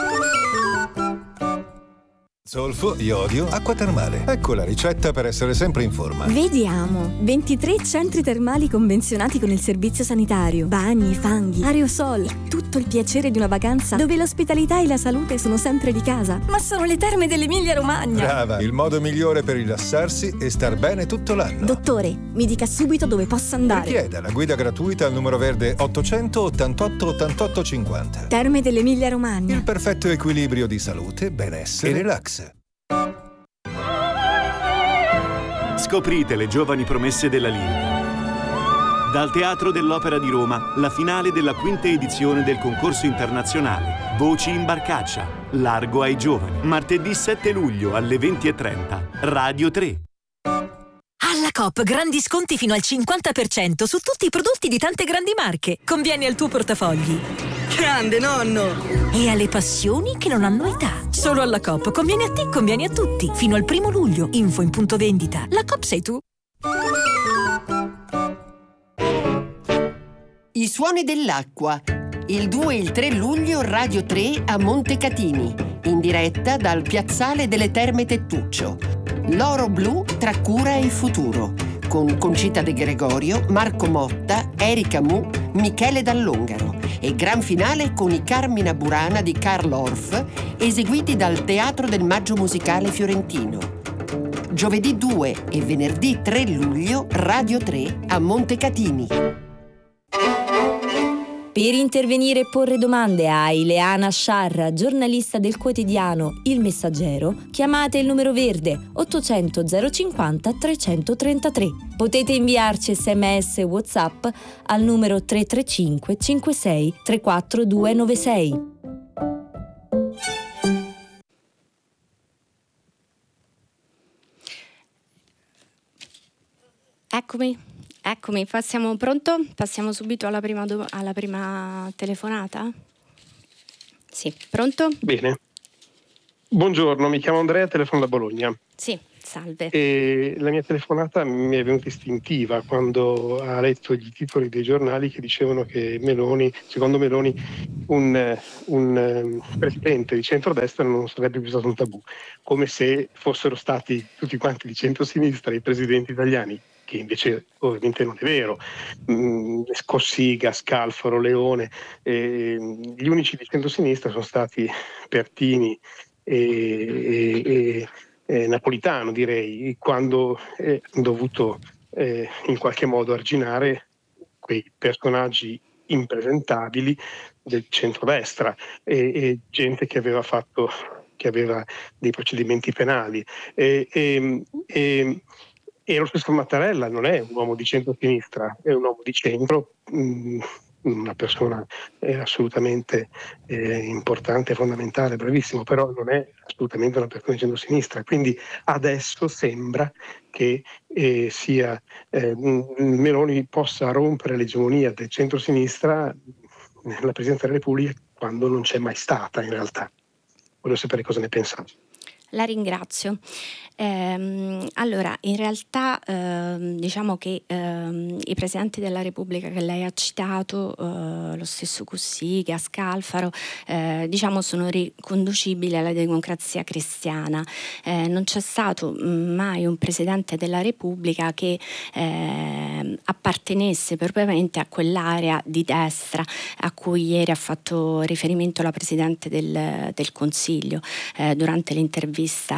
[SPEAKER 3] Zolfo, iodio, acqua termale. Ecco la ricetta per essere sempre in forma.
[SPEAKER 4] Vediamo. ventitré centri termali convenzionati con il servizio sanitario. Bagni, fanghi, aerosol. Tutto il piacere di una vacanza dove l'ospitalità e la salute sono sempre di casa. Ma sono le terme dell'Emilia Romagna.
[SPEAKER 3] Brava, il modo migliore per rilassarsi e star bene tutto l'anno.
[SPEAKER 4] Dottore, mi dica subito dove posso andare.
[SPEAKER 3] Richieda la guida gratuita al numero verde ottocento ottantotto ottantotto cinquanta.
[SPEAKER 4] Terme dell'Emilia Romagna.
[SPEAKER 3] Il perfetto equilibrio di salute, benessere e relax.
[SPEAKER 5] Scoprite le giovani promesse della lirica. Dal Teatro dell'Opera di Roma, la finale della quinta edizione del concorso internazionale Voci in Barcaccia, Largo ai giovani. Martedì sette luglio alle venti e trenta, Radio tre.
[SPEAKER 6] Alla Coop grandi sconti fino al cinquanta per cento su tutti i prodotti di tante grandi marche. Conviene al tuo portafogli.
[SPEAKER 7] Grande nonno!
[SPEAKER 6] E alle passioni che non hanno età. Solo alla Coop. Conviene a te, conviene a tutti. Fino al primo luglio. Info in punto vendita. La Coop sei tu.
[SPEAKER 8] I suoni dell'acqua. Il due e il tre luglio Radio tre a Montecatini, in diretta dal Piazzale delle Terme Tettuccio. L'oro blu tra cura e futuro, con Concita De Gregorio, Marco Motta, Erika Mu, Michele Dall'Ongaro, e gran finale con i Carmina Burana di Karl Orff, eseguiti dal Teatro del Maggio Musicale Fiorentino. Giovedì due e venerdì tre luglio Radio tre a Montecatini.
[SPEAKER 2] Per intervenire e porre domande a Ileana Sciarra, giornalista del quotidiano Il Messaggero, chiamate il numero verde ottocento zero cinquanta trecentotrentatré. Potete inviarci sms e WhatsApp al numero tre tre cinque cinque sei tre quattro due nove sei.
[SPEAKER 1] Eccomi. Eccomi, passiamo pronto? Passiamo subito alla prima, do- alla prima telefonata? Sì, pronto?
[SPEAKER 9] Bene. Buongiorno, mi chiamo Andrea, telefono da Bologna.
[SPEAKER 1] Sì, salve.
[SPEAKER 9] E la mia telefonata mi è venuta istintiva quando ha letto i titoli dei giornali che dicevano che Meloni, secondo Meloni, un, un presidente di centrodestra non sarebbe più stato un tabù, come se fossero stati tutti quanti di centrosinistra i presidenti italiani, che invece ovviamente non è vero. Mm, Cossiga, Scalfaro, Leone, eh, gli unici di centrosinistra sono stati Pertini e, e, e Napolitano, direi, quando è dovuto eh, in qualche modo arginare quei personaggi impresentabili del centrodestra e, e gente che aveva fatto che aveva dei procedimenti penali e, e, e E lo stesso Mattarella non è un uomo di centro-sinistra, è un uomo di centro, mh, una persona eh, assolutamente eh, importante, fondamentale, bravissimo, però non è assolutamente una persona di centro-sinistra. Quindi adesso sembra che eh, sia eh, Meloni possa rompere l'egemonia del centro-sinistra nella Presidenza della Repubblica quando non c'è mai stata in realtà. Voglio sapere cosa ne pensate.
[SPEAKER 1] La ringrazio. Ehm, allora, in realtà ehm, diciamo che ehm, i presidenti della Repubblica che lei ha citato, eh, lo stesso Cossiga, Scalfaro, eh, diciamo sono riconducibili alla democrazia cristiana. Eh, non c'è stato mai un presidente della Repubblica che eh, appartenesse propriamente a quell'area di destra a cui ieri ha fatto riferimento la Presidente del, del Consiglio eh, durante l'intervista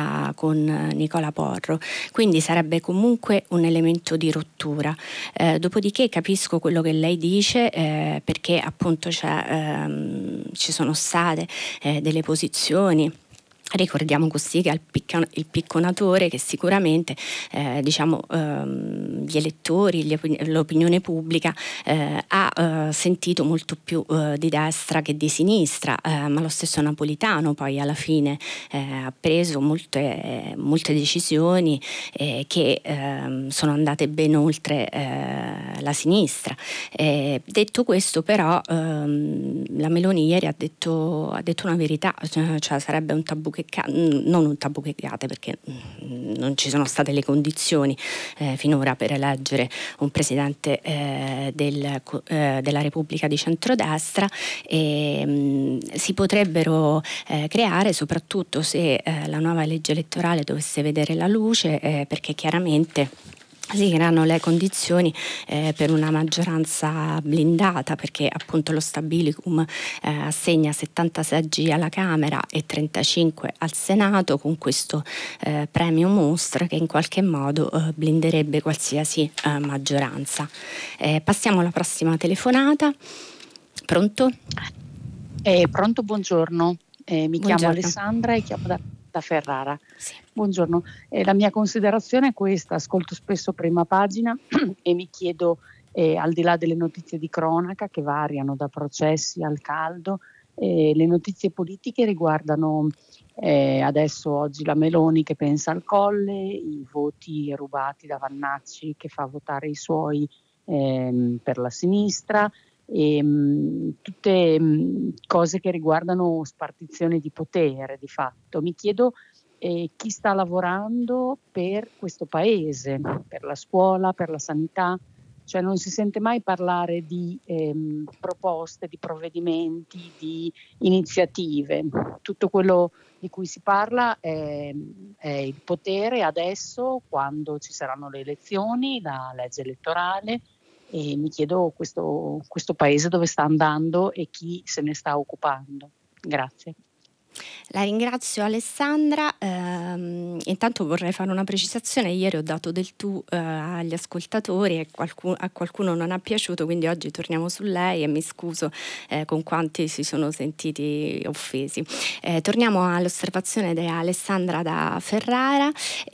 [SPEAKER 1] con Nicola Porro, quindi sarebbe comunque un elemento di rottura. Eh, dopodiché capisco quello che lei dice eh, perché appunto c'è, ehm, ci sono state eh, delle posizioni. Ricordiamo così che il, picca, il picconatore che sicuramente eh, diciamo ehm, gli elettori, gli opin- l'opinione pubblica eh, ha eh, sentito molto più eh, di destra che di sinistra, eh, ma lo stesso Napolitano poi alla fine eh, ha preso molte, eh, molte decisioni eh, che eh, sono andate ben oltre eh, la sinistra. Eh, detto questo però ehm, la Meloni ieri ha detto, ha detto una verità, cioè, cioè sarebbe un tabù che non un tabù che cade perché non ci sono state le condizioni eh, finora per eleggere un presidente eh, del, eh, della Repubblica di centrodestra e mh, si potrebbero eh, creare soprattutto se eh, la nuova legge elettorale dovesse vedere la luce eh, perché chiaramente si creano le condizioni eh, per una maggioranza blindata perché appunto lo stabilicum eh, assegna settanta seggi alla Camera e trentacinque al Senato con questo eh, premio mostra che in qualche modo eh, blinderebbe qualsiasi eh, maggioranza. Eh, passiamo alla prossima telefonata. Pronto?
[SPEAKER 10] Eh, pronto, buongiorno. Eh, mi
[SPEAKER 1] Buongiorno.
[SPEAKER 10] chiamo Alessandra e chiamo da, da Ferrara.
[SPEAKER 1] Sì.
[SPEAKER 10] Buongiorno. Eh, la mia considerazione è questa: ascolto spesso Prima Pagina e mi chiedo, eh, al di là delle notizie di cronaca che variano da processi al caldo, eh, le notizie politiche riguardano eh, adesso oggi la Meloni che pensa al Colle, i voti rubati da Vannacci che fa votare i suoi ehm, per la sinistra, e mh, tutte mh, cose che riguardano spartizione di potere di fatto. Mi chiedo e chi sta lavorando per questo paese, per la scuola, per la sanità. Cioè non si sente mai parlare di ehm, proposte, di provvedimenti, di iniziative. Tutto quello di cui si parla è, è il potere adesso, quando ci saranno le elezioni, la legge elettorale, e mi chiedo questo, questo paese dove sta andando e chi se ne sta occupando. Grazie.
[SPEAKER 1] La ringrazio Alessandra, ehm, intanto vorrei fare una precisazione: ieri ho dato del tu eh, agli ascoltatori e qualcuno, a qualcuno non è piaciuto, quindi oggi torniamo su lei e mi scuso eh, con quanti si sono sentiti offesi. Eh, torniamo all'osservazione di Alessandra da Ferrara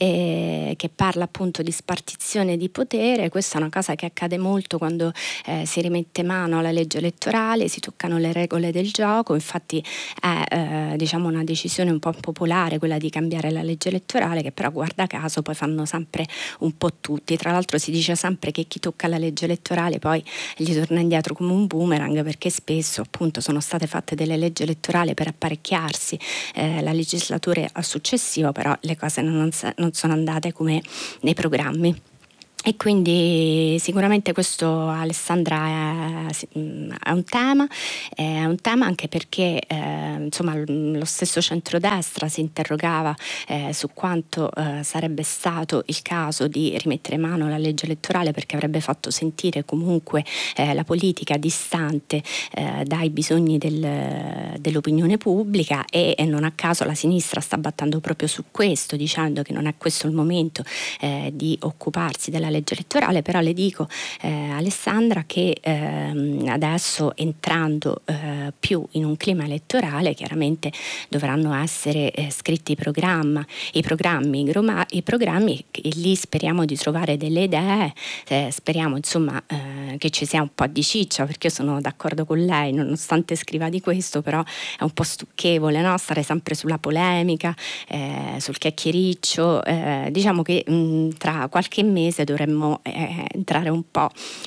[SPEAKER 1] eh, che parla appunto di spartizione di potere. Questa è una cosa che accade molto quando eh, si rimette mano alla legge elettorale, si toccano le regole del gioco. Infatti è eh, diciamo una decisione un po' popolare quella di cambiare la legge elettorale, che però guarda caso poi fanno sempre un po' tutti. Tra l'altro si dice sempre che chi tocca la legge elettorale poi gli torna indietro come un boomerang, perché spesso appunto sono state fatte delle leggi elettorali per apparecchiarsi eh, la legislatura successiva, però le cose non, non sono andate come nei programmi. E quindi sicuramente questo, Alessandra, è, è un tema, è un tema anche perché eh, insomma lo stesso centrodestra si interrogava eh, su quanto eh, sarebbe stato il caso di rimettere mano alla legge elettorale, perché avrebbe fatto sentire comunque eh, la politica distante eh, dai bisogni del, dell'opinione pubblica, e, e non a caso la sinistra sta battendo proprio su questo, dicendo che non è questo il momento eh, di occuparsi della legge elettorale. Però le dico eh, Alessandra che ehm, adesso, entrando eh, più in un clima elettorale, chiaramente dovranno essere eh, scritti i programma, i programmi, i, groma, i programmi e lì speriamo di trovare delle idee, eh, speriamo insomma eh, che ci sia un po' di ciccia, perché io sono d'accordo con lei, nonostante scriva di questo, però è un po' stucchevole, no? Stare sempre sulla polemica, eh, sul chiacchiericcio. Eh, diciamo che mh, tra qualche mese dovremmo eh, entrare un po'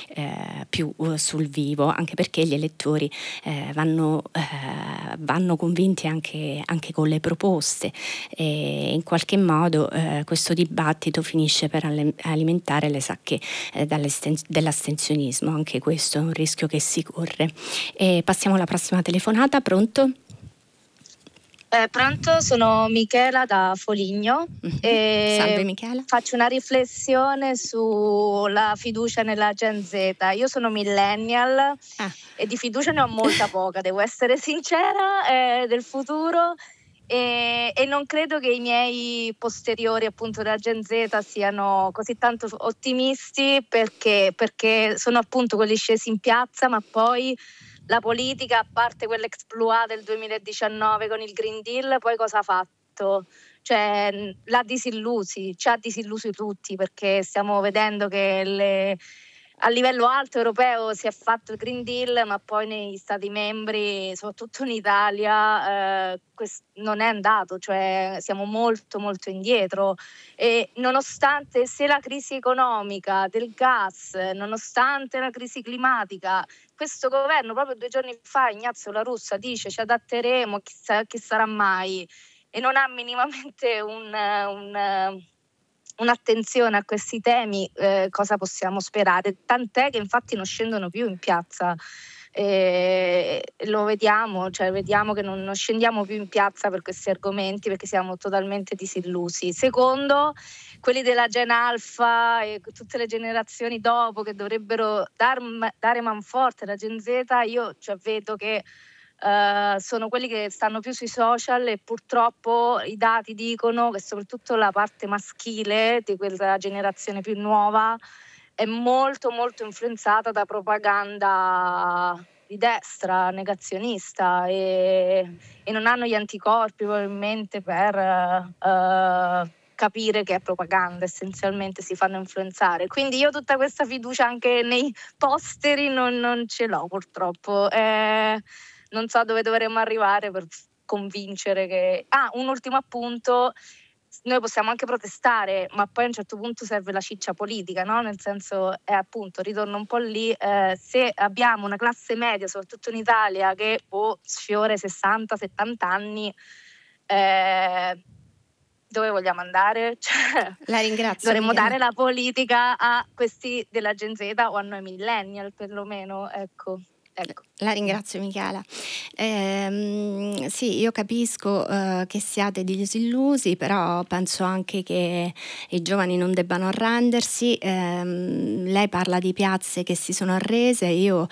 [SPEAKER 1] eh, più uh, sul vivo, anche perché gli elettori eh, vanno, eh, vanno convinti anche, anche con le proposte, e in qualche modo eh, questo dibattito finisce per alimentare le sacche eh, dell'astensionismo. Anche questo è un rischio che si corre. E passiamo alla prossima telefonata. Pronto?
[SPEAKER 11] Eh, pronto, sono Michela da Foligno.
[SPEAKER 1] Mm-hmm.
[SPEAKER 11] E
[SPEAKER 1] Salve Michela.
[SPEAKER 11] faccio una riflessione sulla fiducia nella Gen Z. Io sono millennial ah. e di fiducia ne ho molta poca, devo essere sincera, eh, del futuro, e, e non credo che i miei posteriori appunto della Gen Z siano così tanto ottimisti, perché, perché sono appunto quelli scesi in piazza, ma poi la politica, a parte quell'exploit del duemiladiciannove con il Green Deal, poi cosa ha fatto? Cioè, l'ha disillusi, ci ha disillusi tutti, perché stiamo vedendo che le, a livello alto europeo si è fatto il Green Deal, ma poi negli Stati membri, soprattutto in Italia, eh, quest- non è andato, cioè siamo molto molto indietro. E nonostante, se la crisi economica del gas, nonostante la crisi climatica, questo governo proprio due giorni fa, Ignazio La Russa, dice ci adatteremo, chissà chi sarà mai, e non ha minimamente un, un, un'attenzione a questi temi, eh, cosa possiamo sperare? Tant'è che infatti non scendono più in piazza. E lo vediamo, cioè vediamo che non, non scendiamo più in piazza per questi argomenti, perché siamo totalmente disillusi. Secondo, quelli della Gen Alpha e tutte le generazioni dopo che dovrebbero dar, dare manforte alla Gen Z, io cioè, vedo che uh, sono quelli che stanno più sui social, e purtroppo i dati dicono che soprattutto la parte maschile di quella generazione più nuova è molto molto influenzata da propaganda di destra, negazionista, e, e non hanno gli anticorpi probabilmente per uh, capire che è propaganda, essenzialmente si fanno influenzare. Quindi io tutta questa fiducia anche nei posteri non, non ce l'ho purtroppo. Eh, non so dove dovremmo arrivare per convincere che... Ah, un ultimo appunto. Noi possiamo anche protestare, ma poi a un certo punto serve la ciccia politica, no? Nel senso, è appunto, ritorno un po' lì, eh, se abbiamo una classe media, soprattutto in Italia, che oh, sfiora i sessanta settanta anni, eh, dove vogliamo andare? Cioè,
[SPEAKER 1] la ringrazio.
[SPEAKER 11] Dovremmo
[SPEAKER 1] Michela.
[SPEAKER 11] dare la politica a questi della Gen Z o a noi millennial perlomeno, ecco. Ecco.
[SPEAKER 1] La ringrazio Michela. Eh, sì, io capisco eh, che siate disillusi, però penso anche che i giovani non debbano arrendersi. Eh, lei parla di piazze che si sono arrese, io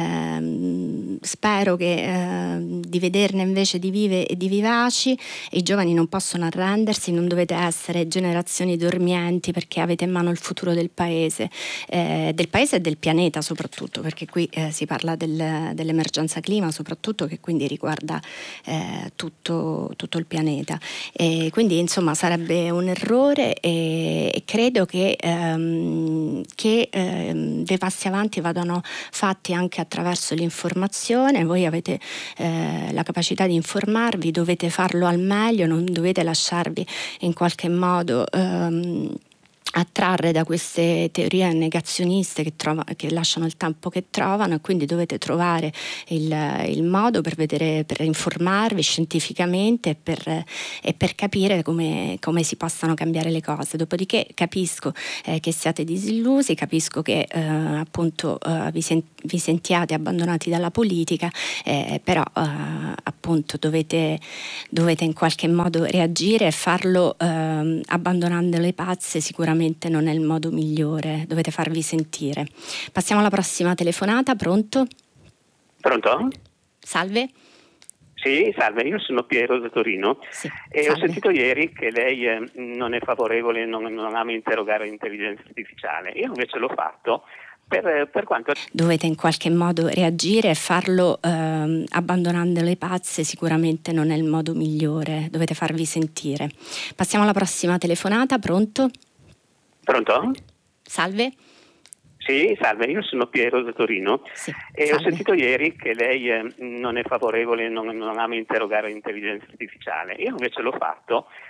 [SPEAKER 1] eh, spero che, eh, di vederne invece di vive e di vivaci. I giovani non possono arrendersi, non dovete essere generazioni dormienti, perché avete in mano il futuro del paese, eh, del paese e del pianeta soprattutto, perché qui eh, si parla del dell'emergenza clima soprattutto, che quindi riguarda eh, tutto, tutto il pianeta, e quindi insomma sarebbe un errore, e, e credo che, ehm, che ehm, dei passi avanti vadano fatti anche attraverso l'informazione. Voi avete eh, la capacità di informarvi, dovete farlo al meglio, non dovete lasciarvi in qualche modo ehm, attrarre da queste teorie negazioniste che, trova, che lasciano il tempo che trovano, e quindi dovete trovare il, il modo per vedere, per informarvi scientificamente e per, e per capire come, come si possano cambiare le cose. Dopodiché capisco eh, che siate disillusi, capisco che eh, appunto eh, vi, sen- vi sentiate abbandonati dalla politica, eh, però eh, appunto dovete, dovete in qualche modo reagire e farlo eh, abbandonando le pazze. Sicuramente non è il modo migliore, dovete farvi sentire. Passiamo alla prossima telefonata. Pronto?
[SPEAKER 12] Pronto?
[SPEAKER 1] Salve.
[SPEAKER 12] Sì, salve, io sono Piero da Torino
[SPEAKER 1] sì,
[SPEAKER 12] e
[SPEAKER 1] salve.
[SPEAKER 12] Ho sentito ieri che lei eh, non è favorevole, non, non ama interrogare l'intelligenza artificiale. Io invece l'ho fatto. Per, per quanto
[SPEAKER 1] dovete in qualche modo reagire e farlo ehm, abbandonando le pazze. Sicuramente non è il modo migliore, dovete farvi sentire. Passiamo alla prossima telefonata. Pronto?
[SPEAKER 12] Pronto?
[SPEAKER 1] Salve.
[SPEAKER 12] Sì, salve, io sono Piero da Torino
[SPEAKER 1] sì,
[SPEAKER 12] e
[SPEAKER 1] salve.
[SPEAKER 12] Ho sentito ieri che lei eh, non è favorevole, non, non ama interrogare l'intelligenza artificiale. Io invece l'ho fatto